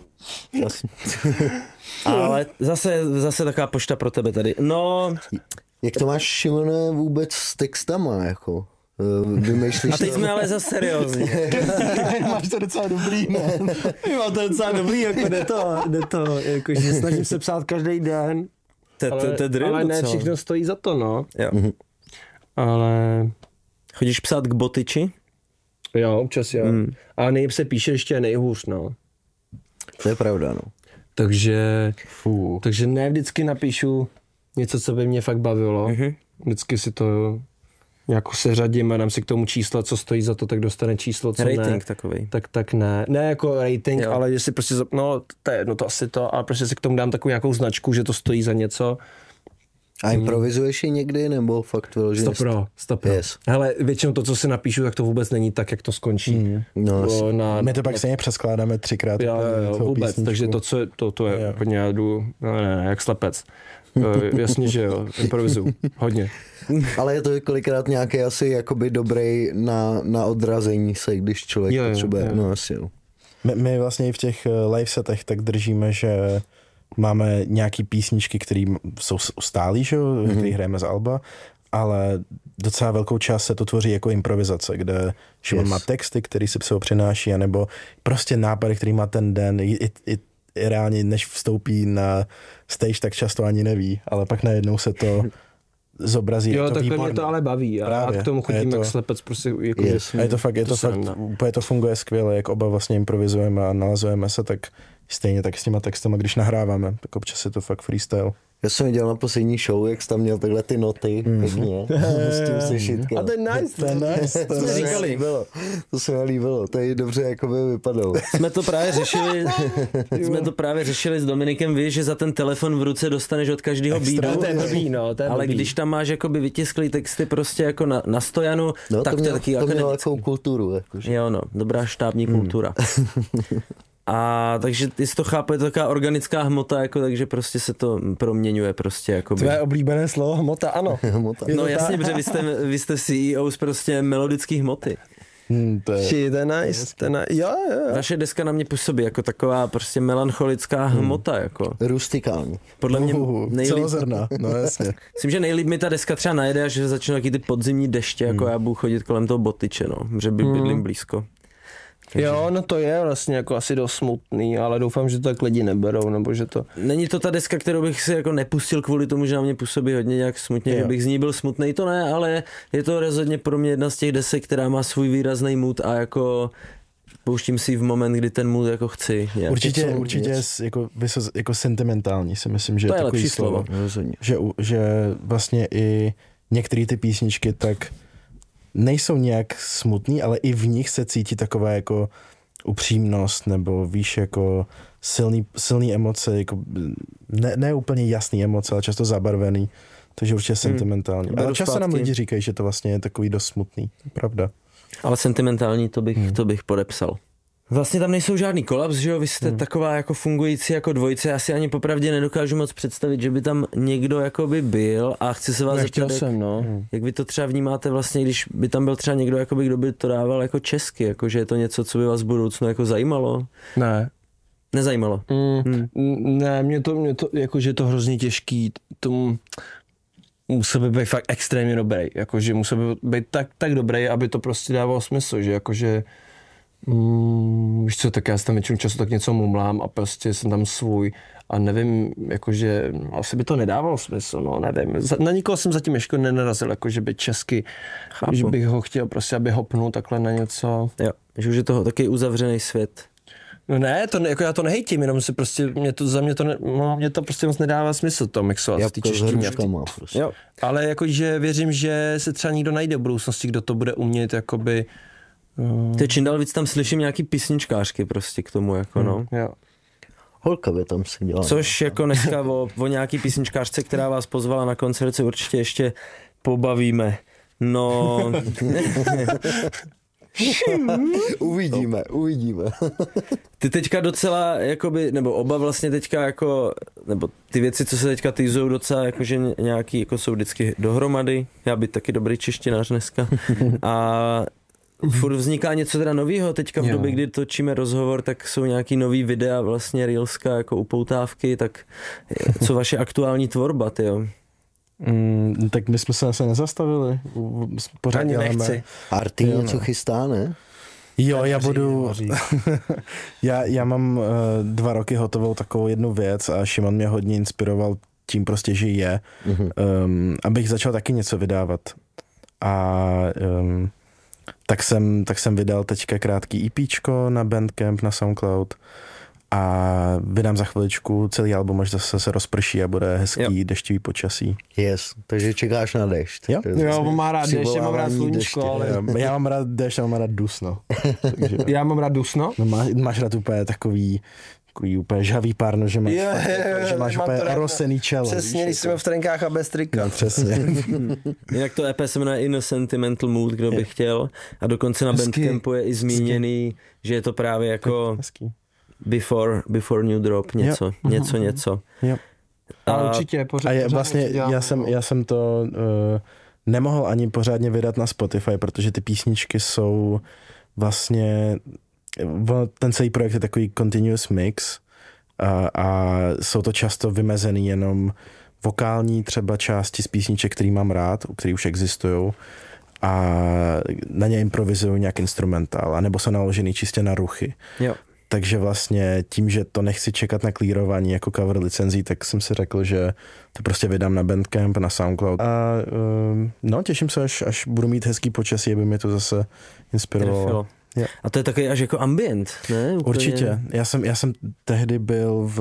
Ale zase, zase taková pošta pro tebe tady. No... Jak to máš, Šimone, vůbec s textama, jako? Vymýšlíš a teď jsme ale za seriózní. Máš to docela dobrý, ne? Mám to docela dobrý, jako jde to, jde to, jakože snažím se psát každý den, te, te, te drill, ale ne všechno stojí za to, no. Jo. Mm-hmm. Ale... Chodíš psát k Botyči? Jo, občas jo. Mm. A nejlíp se píše ještě nejhůř, no. To je pravda, no. Takže, Fů. takže ne vždycky napíšu něco, co by mě fakt bavilo. Mm-hmm. Vždycky si to nějak seřadím a dám si k tomu číslo, co stojí za to, tak dostane číslo, co rating ne. Rating takovej. Tak, tak ne. Ne jako rating, jo. Ale jestli prostě, no to je, no to asi to, ale prostě si k tomu dám takovou nějakou značku, že to stojí za něco. A improvizuješ ji někdy, nebo fakt vyloženě? Stopro, stopro. Yes. Hele, většinou to, co si napíšu, tak to vůbec není tak, jak to skončí. Mm. No, na, My to pak stejně přeskládáme třikrát. Jo, jo, vůbec, písničku. Takže to, co, to, to je úplně, já jdu, no, ne, ne, jak slepec. Jasně, že jo, improvizuju, hodně. Ale je to kolikrát nějaký asi jakoby dobrý na, na odrazení se, když člověk jo, potřebuje, jo. no asi jo. My, my vlastně i v těch live setech tak držíme, že máme nějaký písničky, které jsou stálý, že jo, mm-hmm. který hrajeme z alba, ale docela velkou část se to tvoří jako improvizace, kde Šimon yes. má texty, který si psou přináší, anebo prostě nápady, který má ten den, i, i, i reálně než vstoupí na stage, tak často ani neví, ale pak najednou se to zobrazí. Jo, to takhle mě to ale baví a, a k tomu chodím jak slepec prostě. Jako yes. A je to fakt, je to, to fakt, úplně to funguje skvěle, jak oba vlastně improvizujeme a nalazujeme se, tak stejně tak s těma textama, když nahráváme, tak občas je to fakt freestyle. Já jsem viděl na poslední show, jak jsi tam měl takhle ty noty, mm. pěkně, s tím sešitkem. A to je nice, to je nice, to, to, se líbilo, to se mi líbilo, to je dobře jako by vypadalo. Jsme to právě řešili, jsme to právě řešili s Dominikem, víš, že za ten telefon v ruce dostaneš od každého beatu, no, ale když tam máš jakoby vytisklý texty prostě jako na, na stojanu, no, tak to, měl, to je taky to mělo takovou kulturu. Jakože. Jo no, dobrá štábní mm. kultura. A takže ty to chápu, je to taková organická hmota, jako, takže prostě se to proměňuje prostě. Jakoby. Tvé oblíbené slovo, hmota, ano. hmota. No jasně, protože vy jste, vy jste C E O z prostě melodických hmoty. Hmm, to je... Či, to je nice, to je nice. Jo, jo. Vaše deska na mě působí jako taková prostě melancholická hmm. hmota, jako. Rustikální. Podle mě uh, nejlíp... Celozrna, no jasně. Myslím, že nejlíp mi ta deska třeba najede, až začnou taky ty podzimní deště, jako hmm. já budu chodit kolem toho Botyče, no, že by hmm. bydlím blízko. Takže... Jo, no to je vlastně jako asi dost smutný, ale doufám, že to tak lidi neberou, nebo že to... Není to ta deska, kterou bych si jako nepustil kvůli tomu, že na mě působí hodně nějak smutně, jo. Že bych z ní byl smutnej, to ne, ale je to rozhodně pro mě jedna z těch desek, která má svůj výrazný mood a jako pouštím si v moment, kdy ten mood jako chci. Určitě, co, určitě je jako, jako sentimentální, si myslím, že to je takový slovo, slovo že, že vlastně i některé ty písničky tak nejsou nějak smutný, ale i v nich se cítí taková jako upřímnost, nebo víš, jako silný, silný emoce, jako ne, ne úplně jasný emoce, ale často zabarvený, takže určitě hmm. sentimentální. Ale často zpátky. Nám lidi říkají, že to vlastně je takový dost smutný, pravda. Ale sentimentální to bych, hmm. to bych podepsal. Vlastně tam nejsou žádný kolaps, že jo, vy jste hmm. taková jako fungující jako dvojice, já si ani popravdě nedokážu moc představit, že by tam někdo jakoby byl a chci se vás zeptat, jsem, no. jak, jak vy to třeba vnímáte vlastně, když by tam byl třeba někdo, jakoby, kdo by to dával jako česky, jako že je to něco, co by vás v budoucnu jako zajímalo? Ne. Nezajímalo? Mm, hmm. Ne, mě to, mě to, jakože je to hrozně těžký, tomu musel by být fakt extrémně dobrý, jakože musel by být tak, tak dobrý, aby to prostě dávalo smysl, že jakože Mm, víš co, tak já si tam většinu času tak něco mumlám a prostě jsem tam svůj a nevím, jakože asi by to nedávalo smysl, no nevím. Na nikoho jsem zatím ještě nenarazil, jakože by česky, Chápu. Že bych ho chtěl prostě, aby hopnul takhle na něco. Jo, že už je toho taky uzavřený svět. No ne, to, jako já to nehejtím, jenom si prostě, mě to, za mě to, ne, no, mě to prostě moc nedává smysl to mixovat v té češtině. Prostě. Jo, ale jakože věřím, že se třeba někdo najde v budoucnosti, kdo to bude umět jakoby Ty čím dál víc tam slyším nějaký písničkářky prostě k tomu, jako no. Hmm, jo. Holka by tam seděla. Což jako dneska o, o nějaký písničkářce, která vás pozvala na koncert, se určitě ještě pobavíme. No... uvidíme, uvidíme. Ty teďka docela, jakoby, nebo oba vlastně teďka jako, nebo ty věci, co se teďka týzujou docela, jakože nějaký, jako jsou vždycky dohromady, já být taky dobrý češtinář dneska. A furt vzniká něco teda novýho, teďka v době, kdy točíme rozhovor, tak jsou nějaký nový videa, vlastně reelska, jako upoutávky, tak co vaše aktuální tvorba, tyjo? Mm, tak my jsme se asi nezastavili. Pořád Ani nechci. Arty něco chystá, ne? Jo, já budu... já, já mám uh, dva roky hotovou takovou jednu věc a Šimon mě hodně inspiroval tím prostě, že je, mm-hmm. um, abych začal taky něco vydávat. A um, tak, jsem, tak jsem vydal teďka krátký EPčko na Bandcamp, na SoundCloud a vydám za chviličku celý album, až zase se rozprší a bude hezký jo. deštivý počasí. Yes, takže čekáš na dešť. Jo, jo on má rád dešť, já mám rád sluníčko, ale... Já mám rád dešť, já mám rád dusno. Takže, já mám rád dusno? No, má, máš rád úplně takový, takový úplně žhavý párno, že máš, je, je, je, že máš úplně rosený čelo. Přesně, když jsme v trenkách a bez trika. No, přesně. Jinak to E P se jmenuje In a Sentimental Mood, kdo by chtěl. A dokonce na Bandcampu je i zmíněný, hezky. Že je to právě jako... Hezky. Before, before new drop, něco, yep. něco, něco. Yep. A, a určitě pořád. A je, vlastně já jsem, já jsem to uh, nemohl ani pořádně vydat na Spotify, protože ty písničky jsou vlastně, ten celý projekt je takový continuous mix a, a jsou to často vymezený jenom vokální třeba části z písniček, který mám rád, který už existují a na ně improvizuju nějak instrumentál, anebo jsou naložený čistě na ruchy. Jo. Takže vlastně tím, že to nechci čekat na klírování jako cover licenzí, tak jsem si řekl, že to prostě vydám na Bandcamp, na SoundCloud. A um, no, těším se, až, až budu mít hezký počasí, aby mě to zase inspirovalo. Yeah. A to je takový až jako ambient, ne? Úplně... Určitě. Já jsem, já jsem tehdy byl v...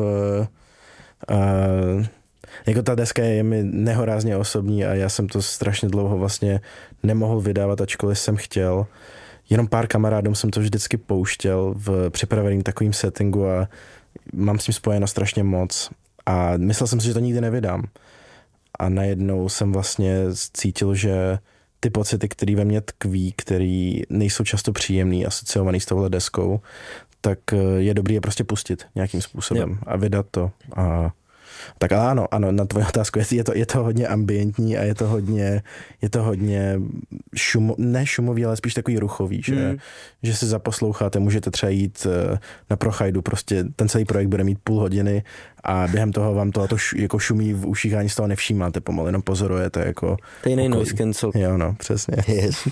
Uh, jako ta deska je mi nehorázně osobní a já jsem to strašně dlouho vlastně nemohl vydávat, ačkoliv jsem chtěl. Jenom pár kamarádům jsem to vždycky pouštěl v připraveným takovým settingu a mám s tím spojeno strašně moc. A myslel jsem si, že to nikdy nevydám. A najednou jsem vlastně cítil, že ty pocity, které ve mně tkví, které nejsou často příjemný, asociovaný s touhle deskou, tak je dobrý je prostě pustit nějakým způsobem jo. a vydat to. A tak ale ano, ano, na tvoji otázku, je to, je to hodně ambientní a je to hodně, je to hodně šumo, ne šumový, ale spíš takový ruchový, že, mm. že si zaposloucháte, můžete třeba jít na prochajdu, prostě ten celý projekt bude mít půl hodiny a během toho vám to, to š, jako šumí v uších, ani z toho nevšímáte pomalu, jenom pozorujete jako... Tejnej noise cancel. Jo, no, přesně. Yes.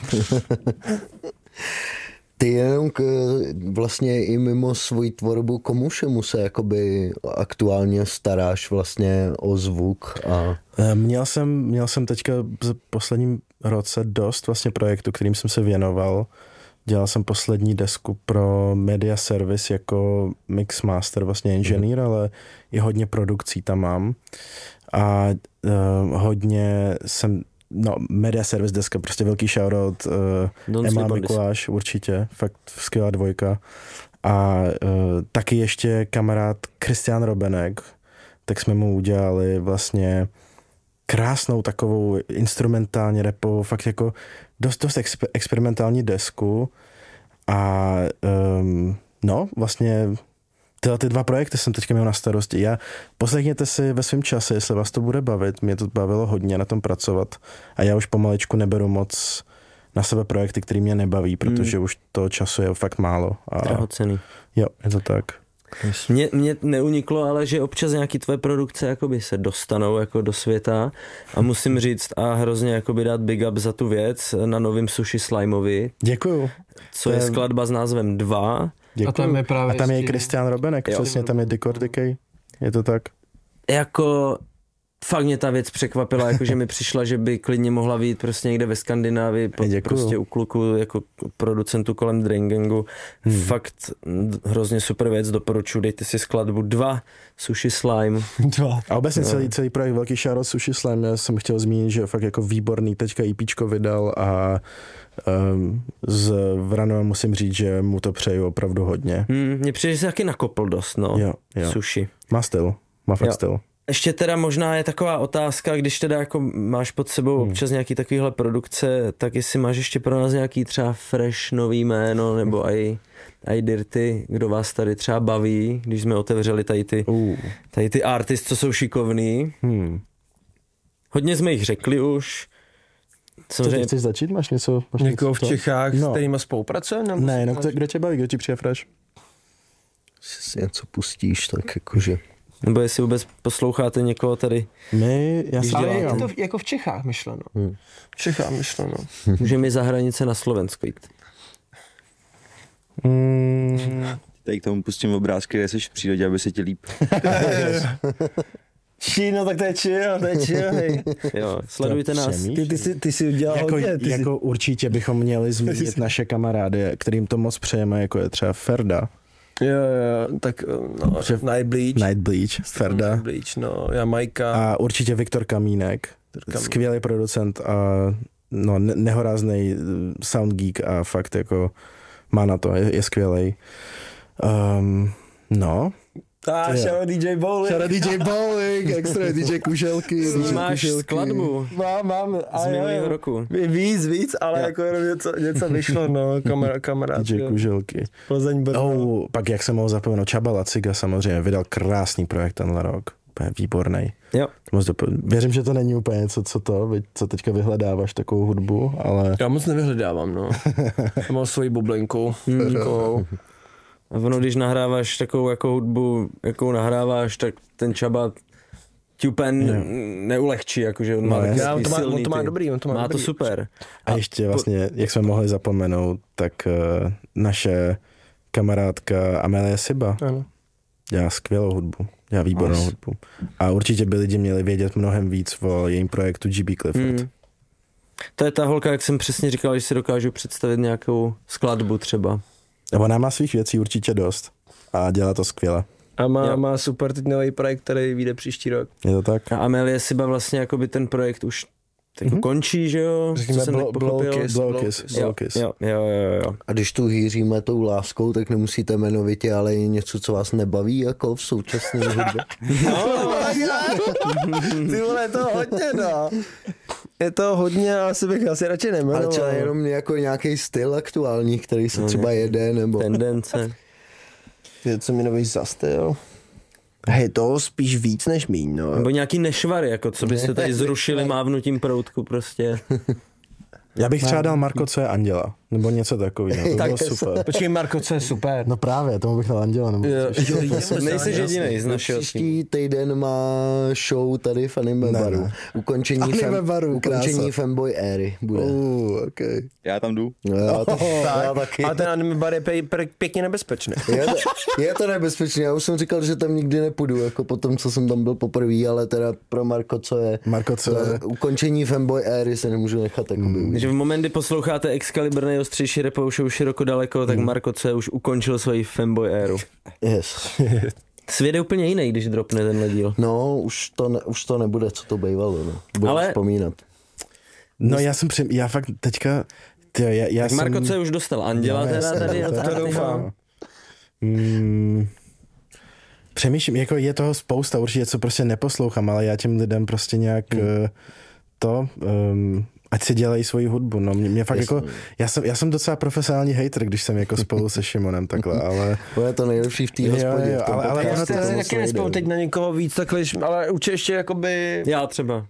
Ty jenom k, vlastně i mimo svoji tvorbu, komu všemu se jakoby aktuálně staráš vlastně o zvuk? A... Měl jsem, měl jsem teďka v posledním roce dost vlastně projektů, kterým jsem se věnoval. Dělal jsem poslední desku pro Media Service jako mixmaster, vlastně inženýr, mm. ale i hodně produkcí tam mám. A uh, hodně jsem No, Media Service deska, prostě velký shoutout, uh, Emma Mikuláš, určitě, fakt skvělá dvojka. A uh, taky ještě kamarád Christian Robenek, tak jsme mu udělali vlastně krásnou takovou instrumentálně rapovou, fakt jako dost, dost exper- experimentální desku. A um, no, vlastně tyhle ty dva projekty jsem teďka měl na starosti. Já poslechněte si ve svém čase, jestli vás to bude bavit. Mě to bavilo hodně na tom pracovat a já už pomalečku neberu moc na sebe projekty, které mě nebaví, protože mm. už toho času je fakt málo. A drahocený. Jo, je to tak. Mně, mně neuniklo, ale že občas nějaký tvoje produkce jakoby se dostanou jako do světa a musím říct a hrozně jakoby dát big up za tu věc na novým Sushi Slimeovi. Děkuju. Co je, je skladba s názvem dva. Děkuju. A tam je právě a tam je Christian Robenek, jo. Přesně, tam je Decor Decay. Je to tak? Jako fakt mě ta věc překvapila, jakože mi přišla, že by klidně mohla být prostě někde ve Skandinávii, po, prostě u kluku, jako producentu kolem Dringangu. Hmm. Fakt hrozně super věc, doporučuji, dejte si skladbu dva, Sushi Slime. Dva. A obecně celý, celý projekt velký shoutout Sushi Slime, já jsem chtěl zmínit, že fakt jako výborný, teďka EPčko vydal a um, z Vranova musím říct, že mu to přeju opravdu hodně. Hmm, mně přijde, že se taky nakopl dost, no, jo, jo. Sushi. Má styl, má fakt jo. styl. Ještě teda možná je taková otázka, když teda jako máš pod sebou hmm. občas nějaký takovýhle produkce, tak jestli máš ještě pro nás nějaký třeba fresh nový jméno, nebo i, i Dirty, kdo vás tady třeba baví, když jsme otevřeli tady ty, uh. tady ty artists, co jsou šikovný. Hmm. Hodně jsme jich řekli už. Samozřejmě... Co chceš začít? Máš něco? Máš někoho něco v Čechách, no. s kterýma spolupracuje? Ne, jenom kdo, kdo tě baví, kdo ti přijde fresh? Si něco pustíš, tak jakože... Nebo jestli vůbec posloucháte někoho tady. My, já ale je to jako v Čechách myšleno. Hmm. V Čechách myšleno. Může mi za hranice na Slovensko jít. Hmm. Tady k tomu pustím obrázky, kde jsi v přírodě, aby se ti líp. No tak to je chill, to je chill, hej. Jo, sledujte nás. Ty, ty, jsi, ty jsi udělal jako, hodně. Ty jako jsi... určitě bychom měli zmínit naše kamarády, kterým to moc přejeme, jako je třeba Ferda. Jo, jo, tak no, Nightbleach. Nightbleach, Ferda. Nightbleach, no, Jamajka. A určitě Viktor Kamínek, Kamínek. Skvělý producent a no, nehoráznej sound geek a fakt jako má na to, je, je skvělej. Um, no. A šaro D J Bowling. Šaro D J Bowling, extra D J Kuželky. Máš skladbu. Mám, mám. Z minulého roku. Víc, víc, ale ja. jako jenom něco, něco vyšlo, no, kamará, kamarád. D J Kuželky. Plzeň Brno. Oh, pak jak jsem mohl zapomenout, Čaba Laciga samozřejmě vydal krásný projekt tenhle rok. Úplně výborný. Jo. Věřím, že to není úplně něco, co to, co teďka vyhledáváš takovou hudbu, ale... Já moc nevyhledávám, no. Já mám svoji bublinku. A ono, když nahráváš takovou jako hudbu, jakou nahráváš, tak ten Čaba ti úplně neulehčí, jakože on no, má taky já, on to má, silný, on to má dobrý, on to má, má dobrý. to super. A, a ještě vlastně, jak jsme mohli zapomenout, tak uh, naše kamarádka Amelie Siba ano. dělá skvělou hudbu, dělá výbornou As. hudbu. A určitě by lidi měli vědět mnohem víc o jejím projektu G B Clifford. Hmm. To je ta holka, jak jsem přesně říkal, že si dokážu představit nějakou skladbu třeba. Ona má svých věcí určitě dost a dělá to skvěle. A má, má super teď nový projekt, který vyjde příští rok. Je to tak? A Amelie Siba vlastně jakoby ten projekt už mm-hmm. končí, že jo? Řekněme Blowkiss. Blowkiss. Jo, jo, jo, jo. A když tu hýříme tou láskou, tak nemusíte jmenovitě, ale i něco, co vás nebaví, jako v současné hudbě. No, ty vole, to hodně, no. Je to hodně, asi bych asi radši nemenoval. Ale třeba jenom jako nějaký styl aktuální, který se no, třeba jede, nebo... Tendence. Je co mi nový za styl? Hej, to spíš víc než míň, no. Nebo nějaký nešvary, jako co byste tady zrušili mávnutím proutku prostě. Já bych třeba dal Marko, co je Anděla, nebo něco takového, to tak bylo super. Počkej, Marko, co je super. No právě, tomu bych dal Anděla. Nebo nejsi jedinej z našeho. Příští týden má show tady v Anime Baru. Ukončení, fem, baru, ukončení Fanboy éry bude. Uh, okay. Já tam jdu. Já, to, já taky. A ten Anime Bar je pě, pě, pěkně nebezpečný. Je to, je to nebezpečný, já už jsem říkal, že tam nikdy nepůjdu, jako po tom, co jsem tam byl poprvé, ale teda pro Marko, co je, Marko, co je. Ukončení Fanboy éry se nemůžu nechat jakoby mm. Že v moment, kdy posloucháte Excalibur nejostřejší repovou show Široko daleko, tak mm. Marko, co je, už ukončil svoji Fanboy éru. Yes. Svět je úplně jiný, když dropne tenhle díl. No, už to, ne, už to nebude, co to bývalo, no. Budu ale... vzpomínat. No já jsem při... já fakt teďka... Tyjo, já, já tak jsem... Marko, co je už dostal? Anděla teda tady? To, to doufám. Hmm, přemýšlím, jako je toho spousta, určitě co prostě neposlouchám, ale já těm lidem prostě nějak hmm. uh, to... Um, ať si dělají svoji hudbu, no mě, mě fakt Jasně. jako, já jsem, já jsem docela profesionální hater, když jsem jako spolu se Šimonem takhle, ale... To je to nejlepší v té hospodě. Jo, jo, ale, ale já jste si taky nespolu teď na někoho víc, takhle, ale určitě ještě jakoby... Já třeba.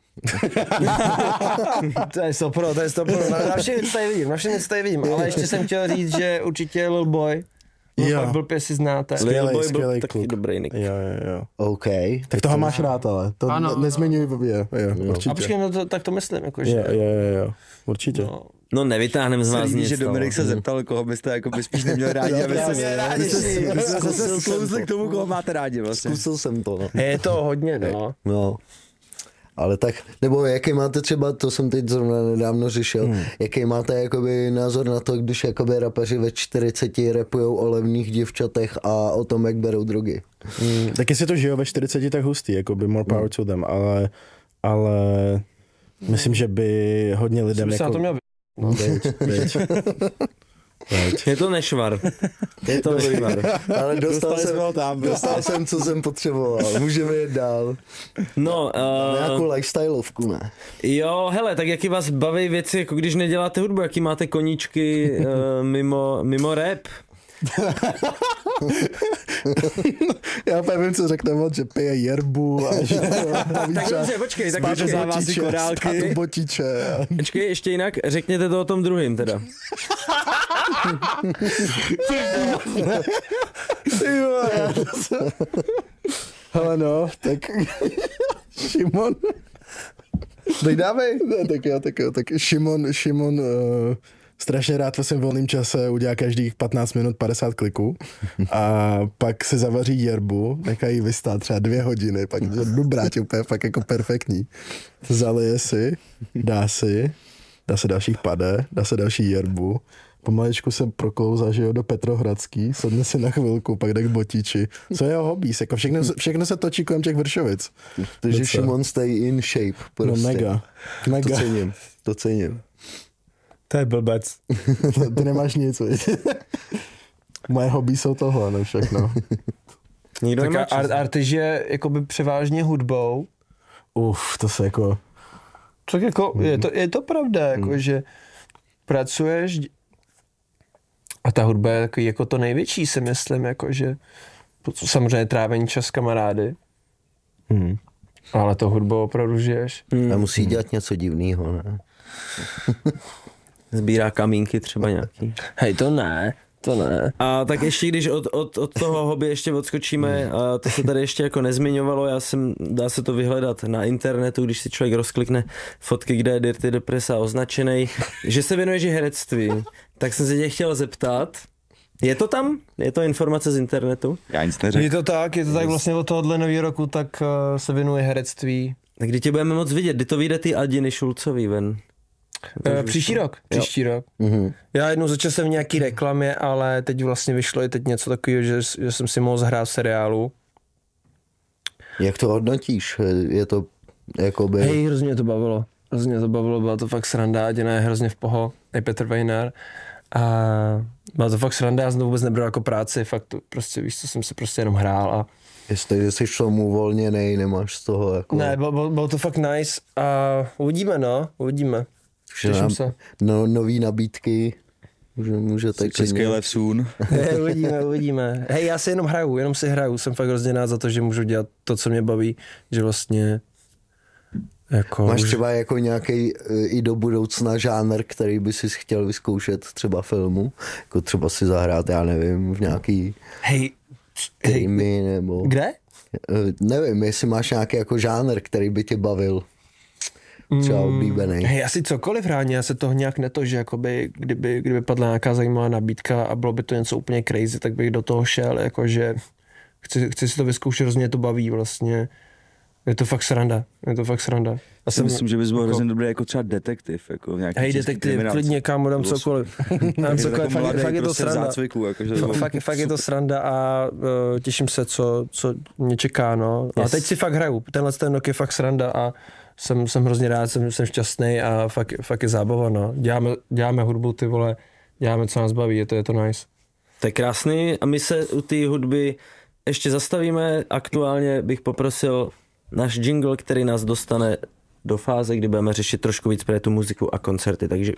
To je stopro, to je stopro, na všem něco tady vidím, na všem něco tady vidím, ale ještě jsem chtěl říct, že určitě Lil Boy, Jo. Blbě si znáte. Skvělej, Lil skvělej byl taky dobrý nick. Jo, jo, jo. OK. Tak toho máš rád, ale to ano, ne, nezmiňuj blbě. Jo, jo, určitě. A počkej, no to, tak to myslím, jakože. Jo, jo, jo, jo. Určitě. No. No nevytáhneme z vás nic. Že Dominik se zeptal, koho byste jako by spíš neměl rádi, aby se rádi. Zase sklouzli k tomu, koho máte rádi vlastně. Zkusil jsem to, no. Je to hodně, no. No. Ale tak, nebo jaký máte třeba, to jsem teď zrovna nedávno řešil, hmm. jaký máte jakoby názor na to, když jakoby rapeři ve čtyřiceti rapujou o levných děvčatech a o tom, jak berou drogy. Hmm. Tak jestli to žijou ve čtyřiceti, tak hustý, jakoby more power hmm. to them, ale, ale myslím, že by hodně lidem jako... to měl... No, dejď, dejď. Je to nešvar. Je to nešvar. Ale dostal, jsem, tam, dostal jsem, co jsem potřeboval. Můžeme jít dál. No, uh, nějakou lifestyleovku, ne? Jo, hele, tak jaký vás baví věci, jako když neděláte hudbu, jaký máte koníčky uh, mimo, mimo rap? Já nevím, co řekne moc, že pije jerbu a že tak dobře, počkej, tak počkej, závazí korálky. Botiče. Počkej, ještě jinak, řekněte to o tom druhým teda. Hele no, tak Šimon. Dej dávej. Ne, tak jo, tak jo, tak Šimon, Šimon uh, strašně rád ve svém volném čase udělá každých patnáct minut padesát kliků a pak se zavaří jerbu, nechají vystát třeba dvě hodiny, pak dobrá, tě úplně fakt jako perfektní. Zalije si, dá si, dá se dalších pade, dá se další jerbu, pomaličku se proklouzá, že jo, do Petrohradský, sedne si na chvilku, pak jde k Botiči. Co je jeho hobby? Jako všechno, všechno se točí kolem těch Vršovic. Takže Šimon stay in shape. Prostě. No mega. mega. To cením, to cením. To je blbec. Ty nemáš nic, viď? Moje hobby jsou tohle, ne všechno. Nikdo tak art, artyž je jakoby převážně hudbou. Uf, to se jako... Tak jako, je to, je to pravda, jako, mm. že pracuješ a ta hudba je takový, jako to největší, si myslím, jako, že samozřejmě trávení čas s kamarády, mm. ale to hudbou opravdu žiješ. Mm. A musí dělat něco divného, ne? Sbírá kamínky třeba nějaký. Hej, to ne, to ne. A tak ještě, když od, od, od toho hobby ještě odskočíme, a to se tady ještě jako nezmiňovalo, já jsem, dá se to vyhledat na internetu, když si člověk rozklikne fotky, kde je Dirty Depressa označenej, že se věnuješ i herectví, tak jsem se tě chtěl zeptat, je to tam? Je to informace z internetu? Já nic neřekl. Je to tak, je to tak vlastně od tohohle nového roku, tak uh, se věnuje herectví. Tak kdy tě budeme moc vidět, kdy to vyjde ty Adiny Šulcový ven? Uh, příští rok, příští jo. rok. Mm-hmm. Já jednou začal jsem v nějaký reklamě, ale teď vlastně vyšlo i teď něco takového, že, že jsem si mohl zahrát v seriálu. Jak to hodnotíš? Je to jakoby... Hej, hrozně mě to bavilo. Hrozně to bavilo, byla to fakt sranda, Adina je hrozně v poho, i Petr Vejnar. A byla to fakt sranda, já jsem to vůbec nebral jako práci, fakt to prostě, víš co, jsem si prostě jenom hrál a... Jestli jsi tomu uvolněnej, nemáš z toho jako... Ne, bylo, bylo, bylo to fakt nice a uvidíme, no, uvidíme. Těším se. No, nový nabídky, může, můžete Český Lev soon. uvidíme, uvidíme. Hej, já si jenom hraju, jenom si hraju, jsem fakt hrozně rád za to, že můžu dělat to, co mě baví, že vlastně jako... Máš třeba jako nějaký i do budoucna žánr, který by si chtěl vyzkoušet třeba filmu, jako třeba si zahrát, já nevím, v nějaký hej, týmy hej, nebo... Kde? Nevím, jestli máš nějaký jako žánr, který by tě bavil. Třeba oblíbený. Hej, asi cokoliv ráně, já se toho nějak neto, že jakoby, kdyby, kdyby padla nějaká zajímavá nabídka a bylo by to něco úplně crazy, tak bych do toho šel, jakože chci, chci si to vyzkoušet, hrozně to baví vlastně. Je to fakt sranda, je to fakt sranda. Já si myslím, že bys byl hrozně dobrý jako třeba detektiv, jako v nějaký hej, detektiv, klidně, kámo, dám cokoliv. Dám cokoliv, fakt, fakt je to sranda. Zácviku, jako, že fakt, fakt je to sranda a uh, těším se, co, co mě čeká, no. Yes. A teď si fakt hraju, tenhle ten rok je fakt sranda a Jsem, jsem hrozně rád, jsem, jsem šťastný a fakt, fakt je zábava, no. Děláme, děláme hudbu, ty vole, děláme, co nás baví, je to, je to nice. To je krásný a my se u té hudby ještě zastavíme. Aktuálně bych poprosil náš jingle, který nás dostane do fáze, kdy budeme řešit trošku víc pro tu muziku a koncerty, takže...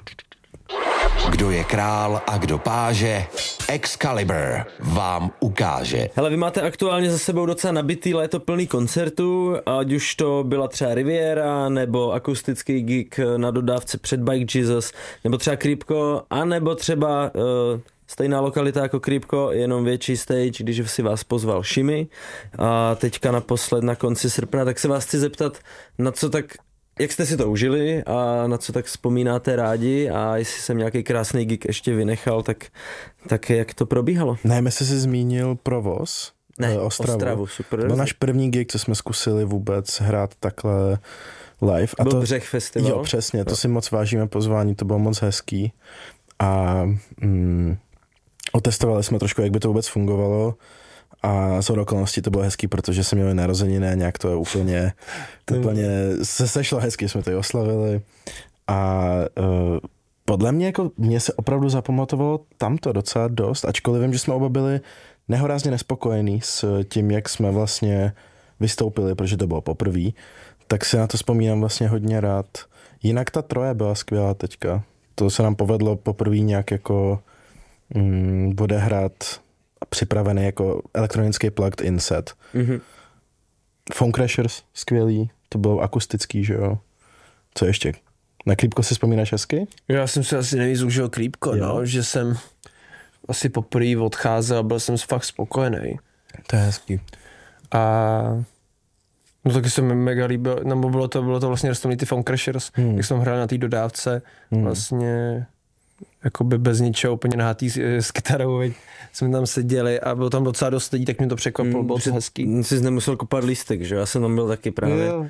Kdo je král a kdo páže, Excalibur vám ukáže. Hele, vy máte aktuálně za sebou docela nabitý léto plný koncertů, ať už to byla třeba Riviera, nebo akustický gig na dodávce před Bike Jesus, nebo třeba Creepko, a nebo třeba uh, stejná lokalita jako Creepko, jenom větší stage, když si vás pozval Shimi. A teďka naposled na konci srpna, tak se vás chci zeptat, na co tak... Jak jste si to užili a na co tak vzpomínáte rádi a jestli jsem nějaký krásný gig ještě vynechal, tak, tak jak to probíhalo? Ne, my jsi si zmínil provoz, Ne, Ostravu. Ostravu, super. To byl náš první gig, co jsme zkusili vůbec hrát takhle live. A byl to, Břeh festival. Jo, přesně, to jo. Si moc vážíme pozvání, to bylo moc hezký. A mm, otestovali jsme trošku, jak by to vůbec fungovalo. A z okolností to bylo hezký, protože jsme měli narozeniny a nějak to úplně, úplně se sešlo hezky, jsme to i oslavili. A uh, podle mě, jako mě se opravdu zapamatovalo tamto docela dost, ačkoliv vím, že jsme oba byli nehorázně nespokojení s tím, jak jsme vlastně vystoupili, protože to bylo poprvé, tak si na to vzpomínám vlastně hodně rád. Jinak ta troje byla skvělá teďka. To se nám povedlo poprvé nějak jako mm, odehrát připravený jako elektronický plugged in set. Mm-hmm. Phone Crashers, skvělý, to bylo akustický, že jo. Co ještě? Na Creepko si vzpomínáš hezky? Já jsem si asi nejvíc užil Creepko, no, že jsem asi poprvé odcházel a byl jsem fakt spokojený. To je hezký. A no taky se mi mega líbil, nebo bylo to, bylo to vlastně Restonity Phone Crashers, hmm. jak jsem hrál na té dodávce, hmm. vlastně jakoby bez ničeho, úplně nahatý s, s kytarou, veď jsme tam seděli a bylo tam docela dost lidí, tak mě to překvapilo, bylo to hezký. Jsi nemusel kopat lístek, že? Já jsem tam byl taky právě. Jo.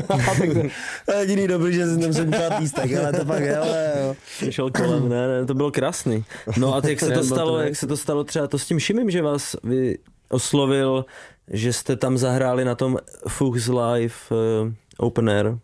Jediný dobrý, že jsem nemusel kopat lístek, ale to pak je, ale jo. Šel kolem, ne, ne, to bylo krásný. No a jak se to stalo, jak se to stalo třeba to s tím Šimim, že vás vy oslovil, že jste tam zahráli na tom Fuchs Live uh, Open Air?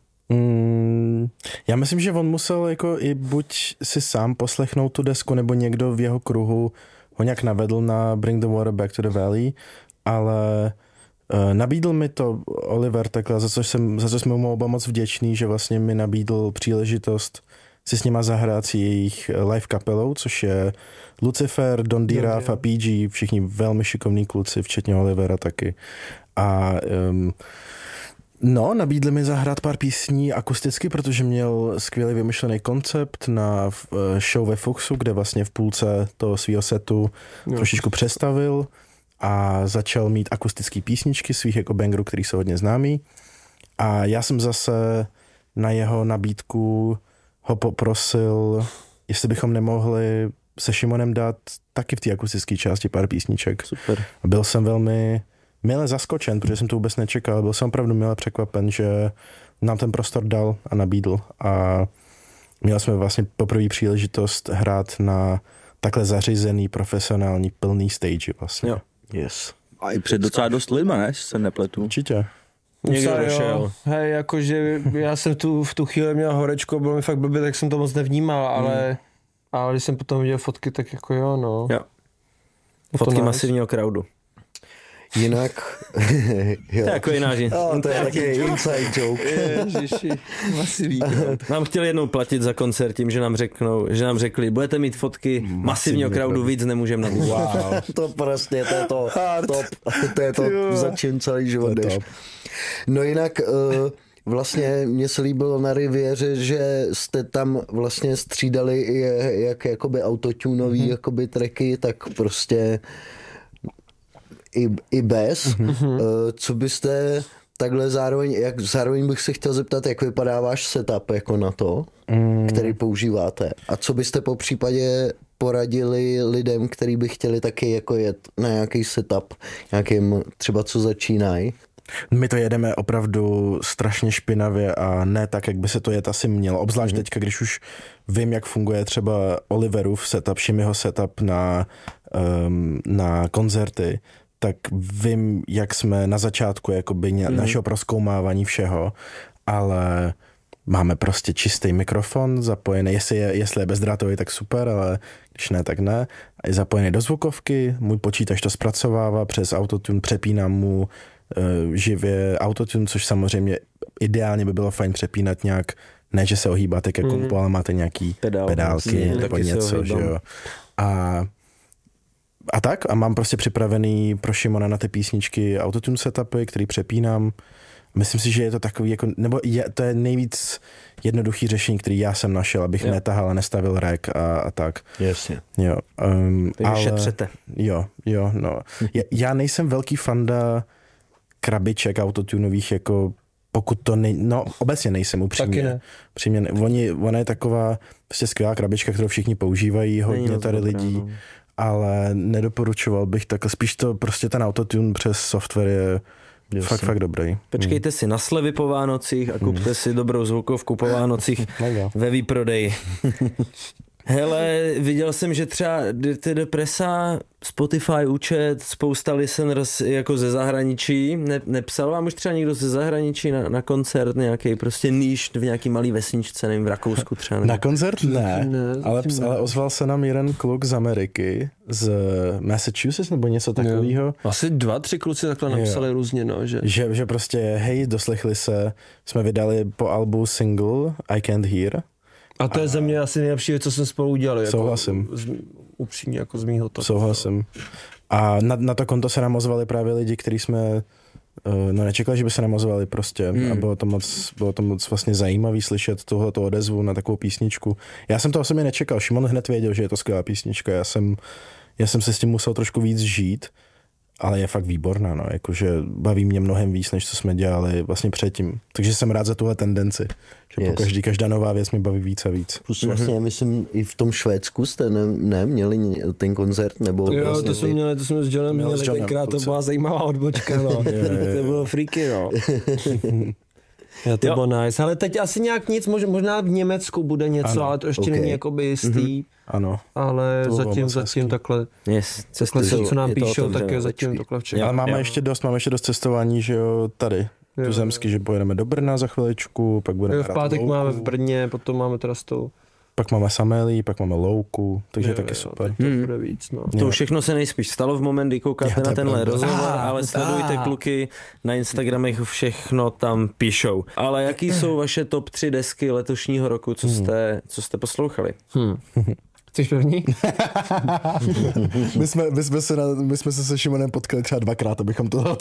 Mm, já myslím, že on musel jako i buď si sám poslechnout tu desku, nebo někdo v jeho kruhu ho nějak navedl na Bring the Water Back to the Valley, ale uh, nabídl mi to Oliver takhle, za což, jsem, za co jsme mu oba moc vděční, že vlastně mi nabídl příležitost si s nima zahrát si jejich live kapelou, což je Lucifer, Don Diraf a P G, všichni velmi šikovní kluci, včetně Olivera taky. A um, no, nabídli mi zahrát pár písní akusticky, protože měl skvěle vymyšlený koncept na show ve Fuchsu, kde vlastně v půlce toho svýho setu no. trošičku přestavil a začal mít akustické písničky svých jako bangerů, který jsou hodně známý. A já jsem zase na jeho nabídku ho poprosil, jestli bychom nemohli se Šimonem dát taky v té akustické části pár písniček. Super. A byl jsem velmi mile zaskočen, protože jsem to vůbec nečekal. Byl jsem opravdu mile překvapen, že nám ten prostor dal a nabídl. A měli jsme vlastně poprvé příležitost hrát na takhle zařízený, profesionální, plný stage vlastně. Jo. Yes. A i před docela dost lidma, ne? Se nepletu. Určitě. Někdo došel. Hej, jakože já jsem tu v tu chvíli měl horečko, bylo mi fakt blbě, tak jsem to moc nevnímal, ale, mm. ale když jsem potom viděl fotky, tak jako jo, no. Jo. Fotky nice. Masivního crowdu. Jinak... jo. To je jako jiná žít. Oh, to je taky inside joke. Ježiši, masivní. Nám chtěli jednou platit za koncert tím, že nám řeknou, že nám řekli, budete mít fotky masivního, masivního crowdu, víc nemůžeme nabídnout. Wow. To prostě, to je to top. To je to, za čím celý život jdeš. No jinak... Uh, vlastně mně se líbilo na Riviéře, že jste tam vlastně střídali i jak jakoby autotunový mm-hmm. jakoby tracky, tak prostě i, i bez. Mm-hmm. Co byste takhle zároveň, jak zároveň bych se chtěl zeptat, jak vypadá váš setup jako na to, mm. který používáte. A co byste po případě poradili lidem, kteří by chtěli taky jako jet na nějaký setup, nějakým třeba co začínají? My to jedeme opravdu strašně špinavě a ne tak, jak by se to jet asi mělo. Obzvlášť mm. teďka, když už vím, jak funguje třeba Oliverův setup, Šimiho setup na, um, na koncerty, tak vím, jak jsme na začátku jakoby mm. našeho prozkoumávání všeho, ale máme prostě čistý mikrofon zapojený, jestli je, jestli je bezdrátový, tak super, ale když ne, tak ne. A je zapojený do zvukovky, můj počítač to zpracovává přes autotune, přepínám mu živě autotune, což samozřejmě ideálně by bylo fajn přepínat nějak, ne, že se ohýbáte ke kompu, mm. ale máte nějaký Pedál, pedálky mm, nebo něco, že jo. A, a tak, a mám prostě připravený pro Šimona na ty písničky autotune setupy, který přepínám. Myslím si, že je to takový, jako, nebo je, to je nejvíc jednoduchý řešení, který já jsem našel, abych jo. netahal a nestavil rek a, a tak. Jasně. Jo. Um, Takže ale, šetřete. Jo, jo, no. Já, já nejsem velký fanda krabiček autotunových, jako pokud to nej, no obecně nejsem upřímně. Ne. Upřímně ne. Oni, ona je taková prostě skvělá krabička, kterou všichni používají, hodně tady lidí. ale nedoporučoval bych tak, spíš to prostě ten autotune přes software je Jasně. fakt, fakt dobrý. Počkejte hmm. si na slevy po Vánocích a kupte hmm. si dobrou zvukovku po Vánocích ve výprodeji. Hele, viděl jsem, že třeba Dirty Depressa, Spotify účet, spousta listeners jako ze zahraničí. Ne, nepsal vám už třeba někdo ze zahraničí na, na koncert nějaký prostě níž v nějaký malý vesničce, nevím, v Rakousku třeba? Na koncert ne, ne ale, ale ozval se nám jeden kluk z Ameriky, z Massachusetts nebo něco takového. Asi dva, tři kluci takhle napsali jo. různě, no. Že... Že, že prostě, hej, doslechli se, jsme vydali po albu single I Can't Hear. A to je ze mě asi nejlepší věc, co jsme spolu udělali. Souhlasím. Jako, z, upřímně jako z mýho to. Souhlasím. A na, na to konto se nám ozvali právě lidi, kteří jsme no nečekali, že by se nám ozvali prostě. Hmm. A bylo to moc, bylo to moc vlastně zajímavý slyšet tohleto odezvu na takovou písničku. Já jsem to osobně nečekal. Šimon hned věděl, že je to skvělá písnička. Já jsem, já jsem se s tím musel trošku víc žít. Ale je fakt výborná, no, jakože baví mě mnohem víc, než co jsme dělali vlastně předtím. Takže jsem rád za tuhle tendenci, že yes. po každý, každá nová věc mě baví víc a víc. Plus vlastně, mm-hmm. myslím, i v tom Švédsku jste ne, ne měli ten koncert, nebo jo, vlastně to jsme měli, to jsme s Johnem měli, měli tenkrát, to byla zajímavá odbočka, no. To bylo freaky, no. Já to jo. bylo nice, ale teď asi nějak nic, možná v Německu bude něco, ano. ale to ještě okay. není jakoby jistý. Mm-hmm. Ano. Ale zatím, zatím takhle, yes, takhle se, co nám píšou, tak je zatím takhle včera. Ale máme jo. ještě dost, máme ještě dost cestování, že jo, tady. Jo. Tuzemsky, že pojedeme do Brna za chviličku, pak budeme v pátek máme v Brně, potom máme teda s tou. Pak máme Samelí, pak máme Louku, takže jo, taky jo, super. To bude víc, no. To všechno se nejspíš stalo v moment, kdy koukáte já, na tenhle rozhovor, ah, ale sledujte ah. kluky na Instagramech, všechno tam píšou. Ale jaký jsou vaše top tři desky letošního roku, co jste, co jste poslouchali? Hmm. Chceš první? my, jsme, my, jsme se na, my jsme se se Šimonem potkali třeba dvakrát, abychom to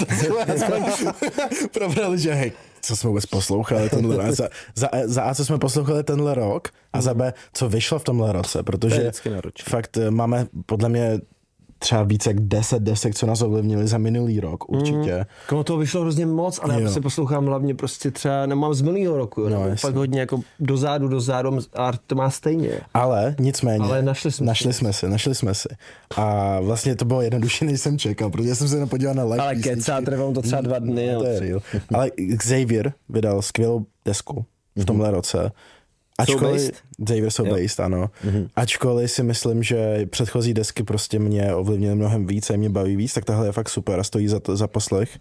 probrali, že hej, co jsme vůbec poslouchali tenhle rok. Za, za, za A, co jsme poslouchali tenhle rok a za B, co vyšlo v tomhle roce, protože fakt máme podle mě třeba více jak deset desek, co nás ovlivnili za minulý rok, určitě. Mm. Komu toho vyšlo hrozně moc, ale jo. já se poslouchám hlavně prostě třeba, nemám z minulýho roku, no, pak hodně jako dozadu, dozadu a to má stejně. Ale nicméně, ale našli jsme, našli jsme si, našli jsme si. A vlastně to bylo jednodušší, než jsem čekal, protože jsem se nepodíval na live ale kecá, trvalo to třeba dva dny. To je real. Ale Xavier vydal skvělou desku v tomhle roce. Ačkoliv, Xavier So Based, ano. Mm-hmm. Ačkoliv si myslím, že předchozí desky prostě mě ovlivnily mnohem víc a mě baví víc, tak tohle je fakt super a stojí za, to, za poslech.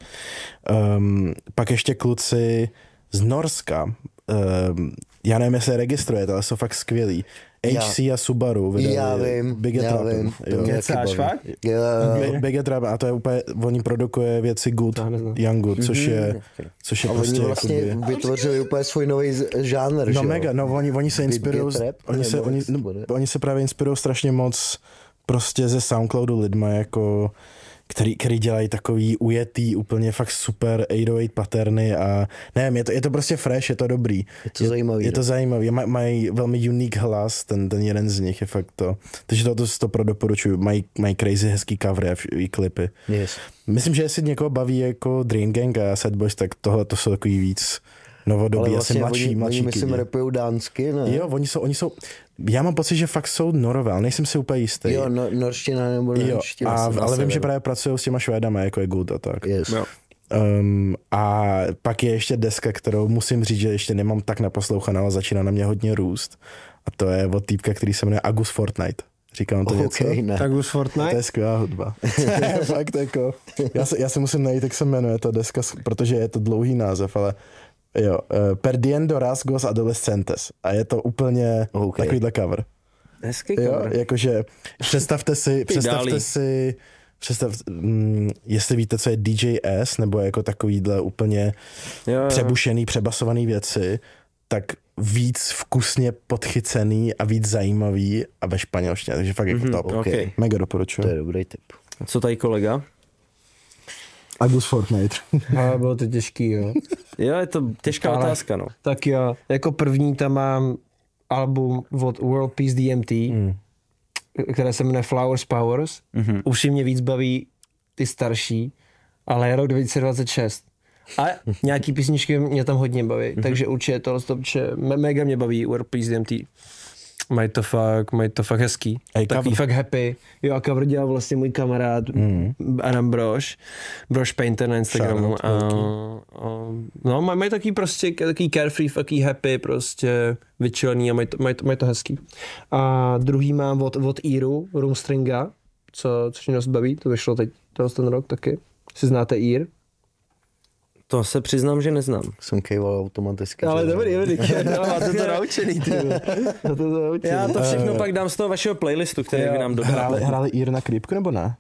Um, pak ještě kluci z Norska, um, já nevím, jestli je registrujete, ale jsou fakt skvělý. H C já. a Subaru vydali já vím, Big já vím. Kecáš fakt? Yeah. Big Trap a to je úplně, oni produkuje věci Good, Young Good, což je, což je a prostě oni vlastně jakoby... vytvořili úplně svůj nový žánr, no že mega, no oni, oni se inspirují, oni se, oni, no, oni se právě inspirují strašně moc prostě ze Soundcloudu lidma, jako který, který dělají takový ujetý, úplně fakt super osm set osm paterny a nevím, je to, je to prostě fresh, je to dobrý. Je to zajímavý. Je, je to zajímavý, Maj, mají velmi unique hlas, ten, ten jeden z nich je fakt to. Takže to, to, to pro doporučuju, mají, mají crazy hezký covery a i klipy. Yes. Myslím, že jestli někoho baví jako Dream Gang a Sad Boys, tak tohle to jsou takový víc novodobí, vlastně asi mladší, oni, mladší oni myslím rapujou dánsky, ne? Jo, oni jsou, oni jsou, já mám pocit, že fakt jsou norové, ale nejsem si úplně jistý. Jo, no, norština nebo norština. A, ale vím, že právě pracují s těma Švédama, jako je Good a tak. Yes. No. Um, a pak je ještě deska, kterou musím říct, že ještě nemám tak naposlouchanou, ale začíná na mě hodně růst. A to je od týpka, který se jmenuje Agus Fortnite. Říkám to okay, něco? Ne. Agus Fortnite? To je skvělá hudba. Fakt jako. Já se, já se musím najít, jak se jmenuje ta deska, protože je to dlouhý název, ale jo, uh, Perdiendo Rasgos Adolescentes. A je to úplně okay. takovýhle cover. Hezký cover. Jo, jakože představte si, představte si, představ, mm, jestli víte, co je D J S, nebo jako takovýhle úplně jo, jo. přebušený, přebasovaný věci, tak víc vkusně podchycený a víc zajímavý a ve španělštině, takže fakt jako mm-hmm, top. Okay. Mega doporučuji. To je dobrý tip. A co tady kolega? Agus Fortnite. Ale bylo to těžký, jo. Jo, je to těžká ale, otázka, no. Tak jo, jako první tam mám album od World Peace D M T, mm. které se jmenuje Flowers Powers. Mm-hmm. Upřímně víc baví ty starší, ale je rok dva tisíce dvacet šest. A nějaký písničky mě tam hodně baví, mm-hmm. takže určitě tohle to, mega mě baví World Peace D M T. Mají to fakt, mají to fakt hezký. A Takový fakt happy. Jo, a cover dělal vlastně můj kamarád mm. Adam Brož, Brož Painter na Instagramu. A, a, no, mají, mají takový prostě, takový carefree, takový happy, prostě vyčilený a mají to, mají to, mají to hezký. A druhý mám od, od Earu, Roomstringa, co, což mě dost baví, to vyšlo teď ten rok taky. Si znáte Ear? To se přiznám, že neznám. Jsem kejval automaticky. Ale dobrý, dobrý, máte to naučený, ty. Máte to naučený. Já to všechno uh, pak dám z toho vašeho playlistu, který jo, vy nám dodali. Hráli, hráli Ear na Creepku nebo ne?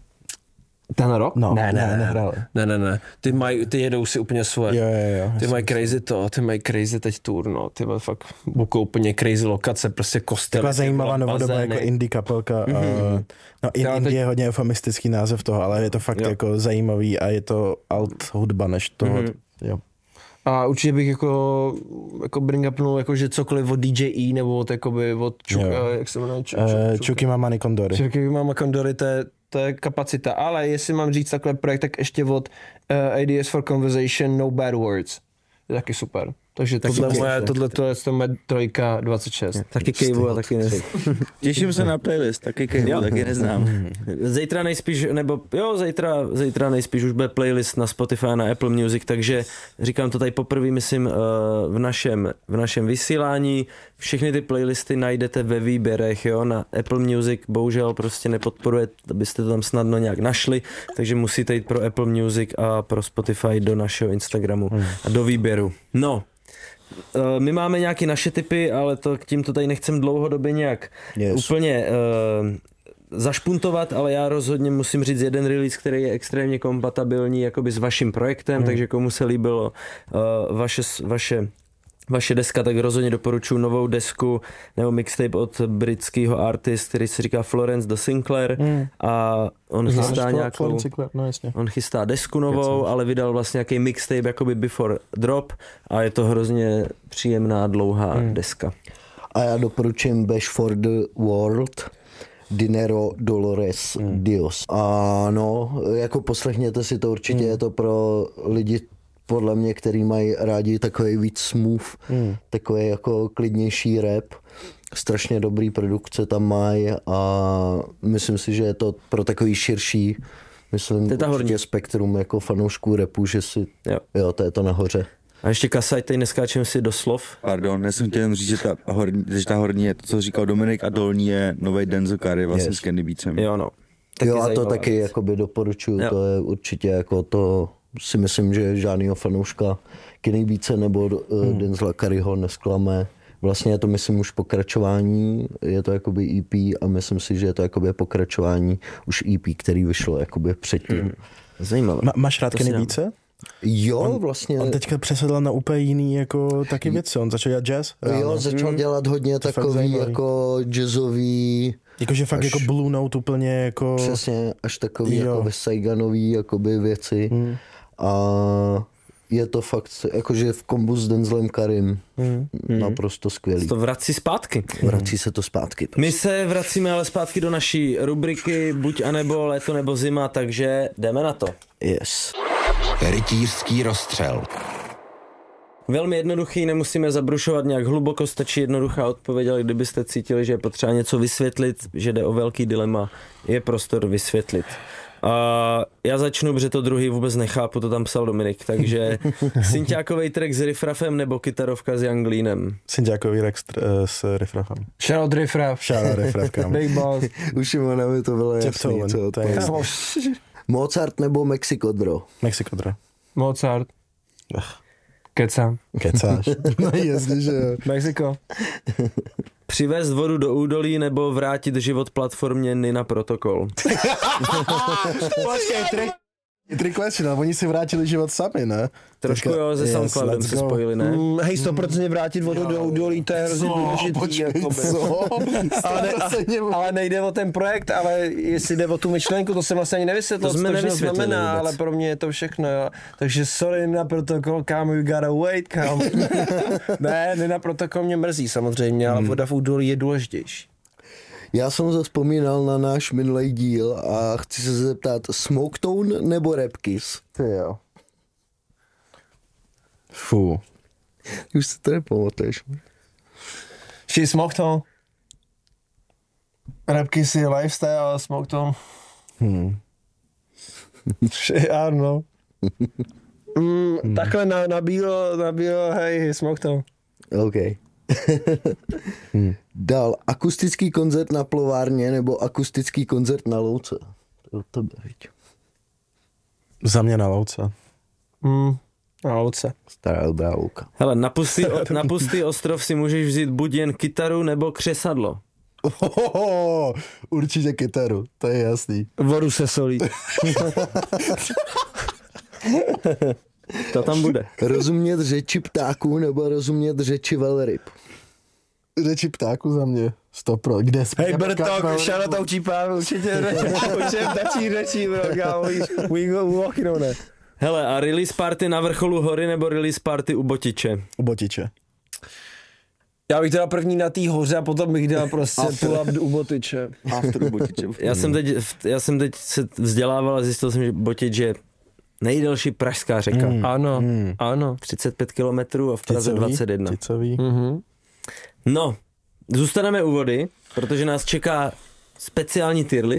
Ten rok? No, ne, ne, ne, nehráli. Ne, ne, ne. Ty, maj, ty jedou si úplně svoje. Jo, jo, jo. Ty mají crazy to, ty mají crazy teď tour, no. Ty mají fakt bukou úplně crazy lokace, prostě kostely. Taková zajímavá novodobá jako indie kapelka. Mm-hmm. Uh, no in, indie teď... je hodně eufemistický název toho, ale je to fakt jo. jako zajímavý a je to alt hudba než toho. Mm-hmm. Jo. A určitě bych jako, jako bring upnul, jako, že cokoliv od D J E nebo od, jakoby, od Čuk, uh, jak se jmenuje? Čuk, uh, Čuky Mama Kondory. Čuky Mama Kondory, to je, to je kapacita. Ale jestli mám říct takhle projekt, tak ještě od uh, Ideas for Conversation, No Bad Words. Je taky super. Takže tohle, moje, tohle to je to moje trojka dvacet šest. Taky kejvu a taky ne. Těším se na playlist, taky kejvu, taky neznám. Zítra nejspíš, nebo jo, zítra, zítra nejspíš už bude playlist na Spotify a na Apple Music, takže říkám to tady poprvé, myslím, v našem, v našem vysílání. Všechny ty playlisty najdete ve výběrech, jo, na Apple Music bohužel prostě nepodporuje, abyste to tam snadno nějak našli, takže musíte jít pro Apple Music a pro Spotify do našeho Instagramu a do výběru. No, my máme nějaké naše tipy, ale to, k tím to tady nechcem dlouhodobě nějak yes. úplně uh, zašpuntovat, ale já rozhodně musím říct jeden release, který je extrémně kompatibilní jakoby s vaším projektem, hmm. takže komu se líbilo uh, vaše, vaše vaše deska, tak rozhodně doporučuji novou desku nebo mixtape od britského artist, který se říká Florence de Sinclair mm. a on Znáš chystá to, nějakou, no, jasně. on chystá desku novou, ale vydal vlastně nějaký mixtape jakoby before drop a je to hrozně příjemná dlouhá mm. deska. A já doporučím Bash for the World, Dinero Dolores mm. Dios. A no, jako poslechněte si to určitě, mm. je to pro lidi podle mě, který mají rádi takový víc smooth, hmm. takový jako klidnější rap. Strašně dobrý produkce tam mají a myslím si, že je to pro takový širší, myslím, určitě spektrum jako fanoušků rapu, že si, jo, jo to je to nahoře. A ještě kasaj, teď neskáčem si do slov. Pardon, já jsem chtěl jen říct, že ta horní, že ta horní je to, co říkal Dominik, a dolní je nový Denzel Curry vlastně yes. s Candy Beatsem. Jo, no. Taky jo a to taky jakoby doporučuju, jo. To je určitě jako to, si myslím, že žádnýho fanouška Kenny Beatse nebo hmm. Denzela Curryho nesklame. Vlastně je to, myslím, už pokračování, je to jakoby E P a myslím si, že je to jakoby pokračování už E P, který vyšlo jakoby předtím. Hmm. Zajímavé. Ma, máš rád Kenny Beatse? Jo, on, vlastně. On teďka přesedl na úplně jiný jako taky věci, on začal dělat jazz. Ráno. Jo, začal dělat hodně to takový jako jazzový. Jakože fakt až, jako Blue Note úplně jako. Přesně, až takový jo. Jako Saiganový jakoby věci. Hmm. A je to fakt, jakože v kombu s Denzlem Currym hmm. naprosto skvělý. To vrací zpátky. Vrací se to zpátky. Prostě. My se vracíme ale zpátky do naší rubriky buď a nebo léto nebo zima, takže jdeme na to. Yes. Rytířský rozstřel. Velmi jednoduchý, nemusíme zabrušovat nějak hluboko, stačí jednoduchá odpověď, ale kdybyste cítili, že je potřeba něco vysvětlit, že jde o velký dilema, je prostor vysvětlit. A já začnu, protože to druhý vůbec nechápu, to tam psal Dominik, takže synťákovej track s riffraffem nebo kytarovka s Young Leanem? Synťákový track s riffraffem. Shoutout riffraff. Shoutout riffraff, kámo. Big boss. Už Šimona to bylo jasný, co to je. Mozart nebo Mexico Dro? Mexico Dro. Mozart. Kecám. Kecáš. No jasně, že jo. Mexiko. Přivést vodu do údolí nebo vrátit život platformě Nina Protocol? Počkej, tri, tri question, ale oni si vrátili život sami, ne? Trošku jo, se SoundCloudem se spojili, ne? Mm, hej, sto procent vrátit vodu do údolí, to je hrozně důležitý. ale, ne, ale nejde o ten projekt, ale jestli jde o tu myšlenku, to jsem vlastně ani nevysvětlil, to jsme nevysvětlili znamená, ale pro mě je to všechno, jo. Takže sorry na protokol, kámo, you gotta wait, kámo. ne, ne na protokol mě mrzí samozřejmě, ale voda v údolí je důležitější. Já jsem se vzpomínal na náš minulý díl a chci se zeptat, Smoketone nebo Rap Kiss? Ty jo. Fú. Už si to nepamatuješ. She Smoketone. Repky si lifestyle a Smoke Town. Hmm. Ano. Mm, hmm. Takhle na, na bílo, na bílo, hej, Smoke Town. OK. hmm. Dál, akustický koncert na plovárně nebo akustický koncert na louce? To je od tebe, viď? Za mě na louce. Hmm. Na louce. Stará dobrá louka. Hele, na pustý, na pustý ostrov si můžeš vzít buď jen kytaru nebo křesadlo. Ohoho, určitě kytaru, to je jasný. Vodu se solí. To tam bude. Rozumět řeči ptáků nebo rozumět řeči velryb? Řeči ptáku za mě. Stopro. Kde jsi? Hej, Bertok, shoutout čípám, určitě učím tačí řečí, bro, kámo, we go walking on it. Hele, a release party na vrcholu hory nebo release party u Botiče? U Botiče. Já bych teda první na té hoře a potom bych dal prostě pull-up u Botiče. After u Botiče. Já jsem teď, já jsem teď se vzdělával a zjistil jsem, že Botič je nejdelší pražská řeka. Mm, ano, mm. ano. třicet pět kilometrů a v Praze Ticový, dvacet jedna. Ticový. Mm-hmm. No, zůstaneme u vody, protože nás čeká speciální tier list.